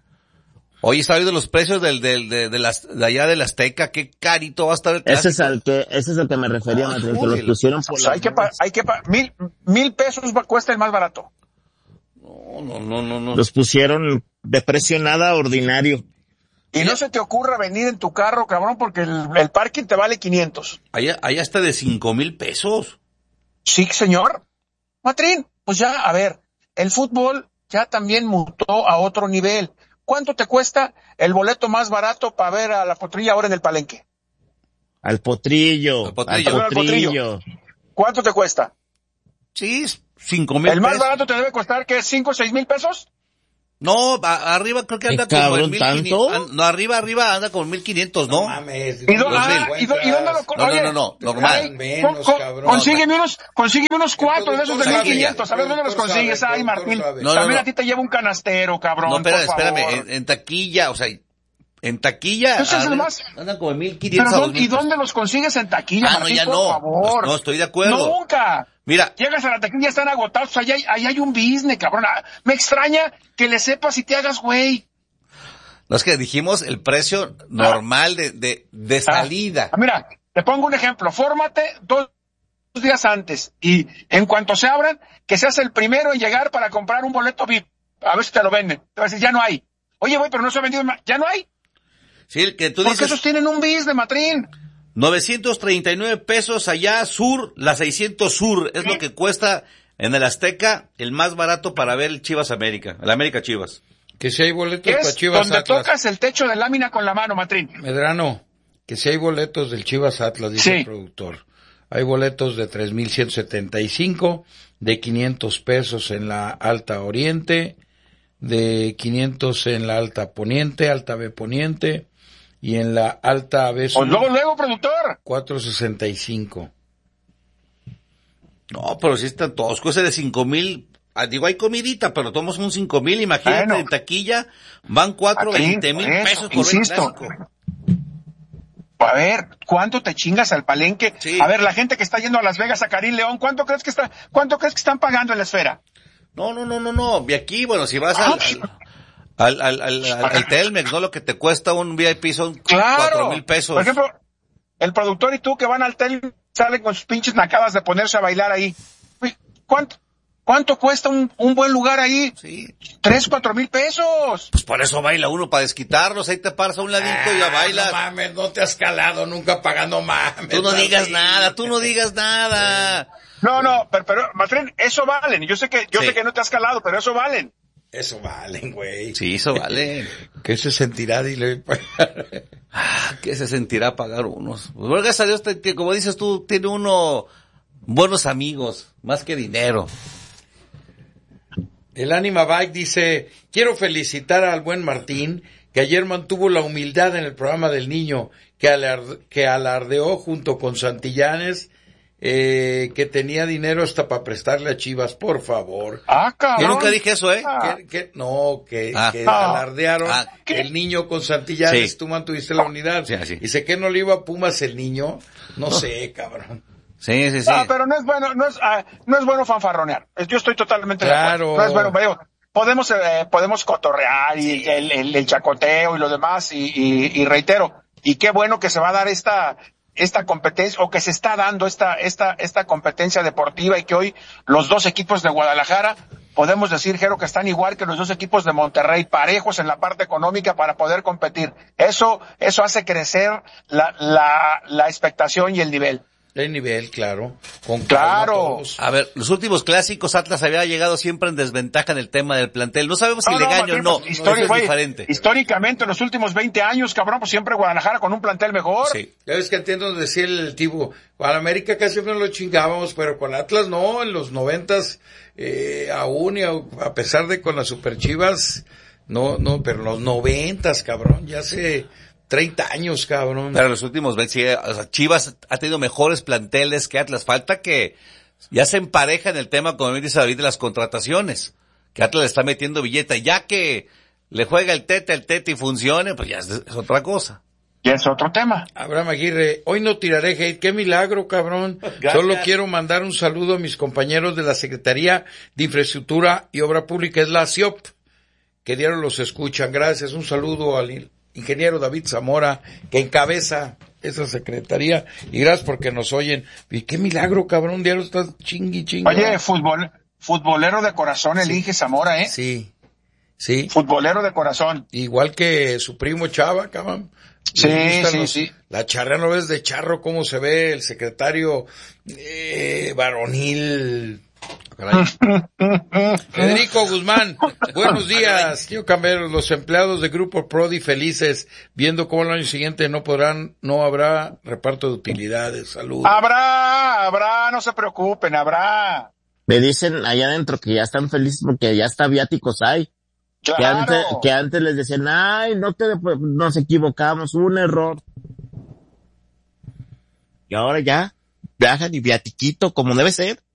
Oye, ¿está viendo los precios del, del, de, de, las, de allá del Azteca? ¿Qué carito va a estar el clásico?
Ese es al que, ese es al que me refería, ah, Matrín, que los pusieron por
o sea, hay que, pa, hay que pa, mil, mil pesos cuesta el más barato.
No, no, no, no, no.
Los pusieron de precio nada ordinario.
Y no se te ocurra venir en tu carro, cabrón, porque el, el parking te vale quinientos.
Allá, allá está de cinco mil pesos.
Sí, señor. Matrín, pues ya, a ver, el fútbol ya también mutó a otro nivel. ¿Cuánto te cuesta el boleto más barato para ver a la Potrilla ahora en el Palenque?
Al potrillo.
Al potrillo.
Al potrillo.
¿Cuánto te cuesta?
Sí, cinco mil pesos.
¿El más barato te debe costar que cinco o seis mil pesos?
No, a, arriba creo que anda
¿Qué,
como
cabrón,
en mil quinientos. No, arriba, arriba anda como en mil quinientos, ¿no?
No mames.
¿Y, do, ah, ¿y, do, ¿y dónde lo
no, no, no, no, normal.
Ay,
menos,
con,
cabrón.
Consígueme unos, consígueme unos cuatro de esos de mil quinientos. A ver dónde los
sabe,
consigues. Ay, Martín.
No,
no,
También
no.
a ti te lleva un canastero, cabrón.
No, espérame,
por favor.
espérame. En, en taquilla, o sea, en taquilla.
Ese es el
ver,
más.
Andan como en mil quinientos.
Pero, ¿y dónde los consigues en taquilla,
Ah,
Martín?
no, ya
por
no.
favor.
No, estoy de acuerdo.
Nunca.
Mira.
Llegas a la taquilla, están agotados. Allá hay, allá hay un business, cabrón. Me extraña que le sepas y te hagas, güey.
No, es que dijimos el precio normal de, de, de salida.
Ah, mira, te pongo un ejemplo. Fórmate dos días antes y en cuanto se abran, que seas el primero en llegar para comprar un boleto V I P. A ver si te lo venden. Te vas a decir, ya no hay. Oye, güey, pero no se ha vendido más. ¿Ya no hay?
Sí, el que tú
Porque
dices.
esos tienen un bis de Matrín.
novecientos treinta y nueve pesos allá, sur, la seiscientos sur, es lo que cuesta en el Azteca, el más barato para ver el Chivas América, el América Chivas.
Que si hay boletos
Es
para Chivas
donde
Atlas.
tocas el techo de lámina con la mano, Matrín.
Medrano, que si hay boletos del Chivas Atlas, dice
Sí.
el productor. Hay boletos de tres mil ciento setenta y cinco, de quinientos pesos en la Alta Oriente, de quinientos en la Alta Poniente, Alta B Poniente, y en la Alta B Sur,
Pues luego, luego, productor.
cuatrocientos sesenta y cinco.
No, pero si están todos, cuesta de cinco mil, ah, digo, hay comidita, pero tomamos un cinco mil, imagínate,
Bueno.
en taquilla, van cuatro,
Aquí,
veinte mil
eso,
pesos por
insisto.
ver el clásico.
A ver, ¿cuánto te chingas al Palenque?
Sí.
A ver, la gente que está yendo a Las Vegas, a Karim León, ¿cuánto crees que está, cuánto crees que están pagando en la esfera?
No, no, no, no, no, y aquí, bueno, si vas al, al, al, al, al, al Telmex, ¿no? Lo que te cuesta un V I P son
Claro.
cuatro mil pesos.
Por ejemplo, el productor y tú que van al tel salen con sus pinches nacadas de ponerse a bailar ahí. Uy, ¿Cuánto, cuánto cuesta un, un buen lugar ahí?
Sí.
Tres, cuatro mil pesos.
Pues por eso baila uno, para desquitarlos, ahí te paras a un ladito y ya bailas.
No mames, no te has calado nunca pagando mames.
Tú no digas
Martín.
nada, tú no digas nada.
No, no, pero, pero Matrín, eso valen. Yo sé que, yo
Sí.
sé que no te has calado, pero eso valen.
Eso valen, güey.
Sí, eso vale.
¿Qué se sentirá? Dile.
Ah, ¿qué se sentirá pagar unos? Pues bueno, gracias a Dios, te- te- como dices tú, tiene uno buenos amigos, más que dinero.
El Anima Bike dice, quiero felicitar al buen Martín, que ayer mantuvo la humildad en el programa del niño, que, alar- que alardeó junto con Santillanes, eh, que tenía dinero hasta para prestarle a Chivas, por favor.
Ah, cabrón.
Yo nunca dije eso, ¿eh?
Ah.
Que, que- no, que,
Ah.
que
Ah.
alardearon
Ah.
el niño con Santillanes,
Sí.
tú mantuviste la unidad.
Sí, así.
Dice que no le iba a Pumas el niño, no sé, cabrón.
Sí, sí, sí.
Ah, pero no es bueno, no es, ah, no es bueno fanfarronear. Yo estoy totalmente de
Claro.
acuerdo. No es bueno, pero digo, podemos, eh, podemos cotorrear y el, el, el chacoteo y lo demás y, y, y reitero, y qué bueno que se va a dar esta, esta competencia, o que se está dando esta, esta, esta competencia deportiva, y que hoy los dos equipos de Guadalajara, podemos decir, Jero, que están igual que los dos equipos de Monterrey, parejos en la parte económica para poder competir. Eso, eso hace crecer la, la, la expectación y el nivel.
El nivel, claro. Con
Claro.
calma todos.
A ver, los últimos clásicos Atlas había llegado siempre en desventaja en el tema del plantel. No sabemos si
No,
le
no,
engaño o
Martín,
no.
pues,
Eso
histori-
es
güey,
diferente.
Históricamente, en los últimos veinte años, cabrón, pues siempre Guadalajara con un plantel mejor.
Sí.
Ya ves que entiendo decir el tipo, con América casi no lo chingábamos, pero con Atlas no, en los noventas, eh, aún y a, a pesar de con las Super Chivas, no, no, pero en los noventas, cabrón, ya hace treinta años, cabrón.
Pero en los últimos veces, sí, o sea, Chivas ha tenido mejores planteles que Atlas. Falta que ya se empareja en el tema, como bien dice David, de las contrataciones. Que Atlas le está metiendo billete. Ya que le juega el tete, el tete y funcione, pues ya es, es otra cosa.
Y es otro tema.
Abraham Aguirre, hoy no tiraré hate, qué milagro, cabrón.
Gracias.
Solo quiero mandar un saludo a mis compañeros de la Secretaría de Infraestructura y Obra Pública, es la S I O P, que diario los escuchan. Gracias, un saludo al ingeniero David Zamora, que encabeza esa secretaría, y gracias porque nos oyen. Y qué milagro, cabrón, diario estás chingui, chingui.
Oye, fútbol, futbolero de corazón el
Sí.
Inge Zamora, ¿eh?
Sí, sí.
Futbolero de corazón.
Igual que su primo Chava, cabrón.
Sí,
Les gustan
sí,
los-
sí.
La charrea, ¿no ves de charro cómo se ve el secretario eh, varonil? Caray. Federico Guzmán, buenos días. Tío Camberos, los empleados de Grupo Prodi felices, viendo cómo el año siguiente no podrán, no habrá reparto de utilidades. Saludos.
Habrá, habrá, no se preocupen, habrá.
Me dicen allá adentro que ya están felices porque ya está viáticos hay. Que
Claro.
antes, que antes les decían, ay, no te, nos equivocamos, hubo un error. Y ahora ya, viajan y viatiquito como debe ser.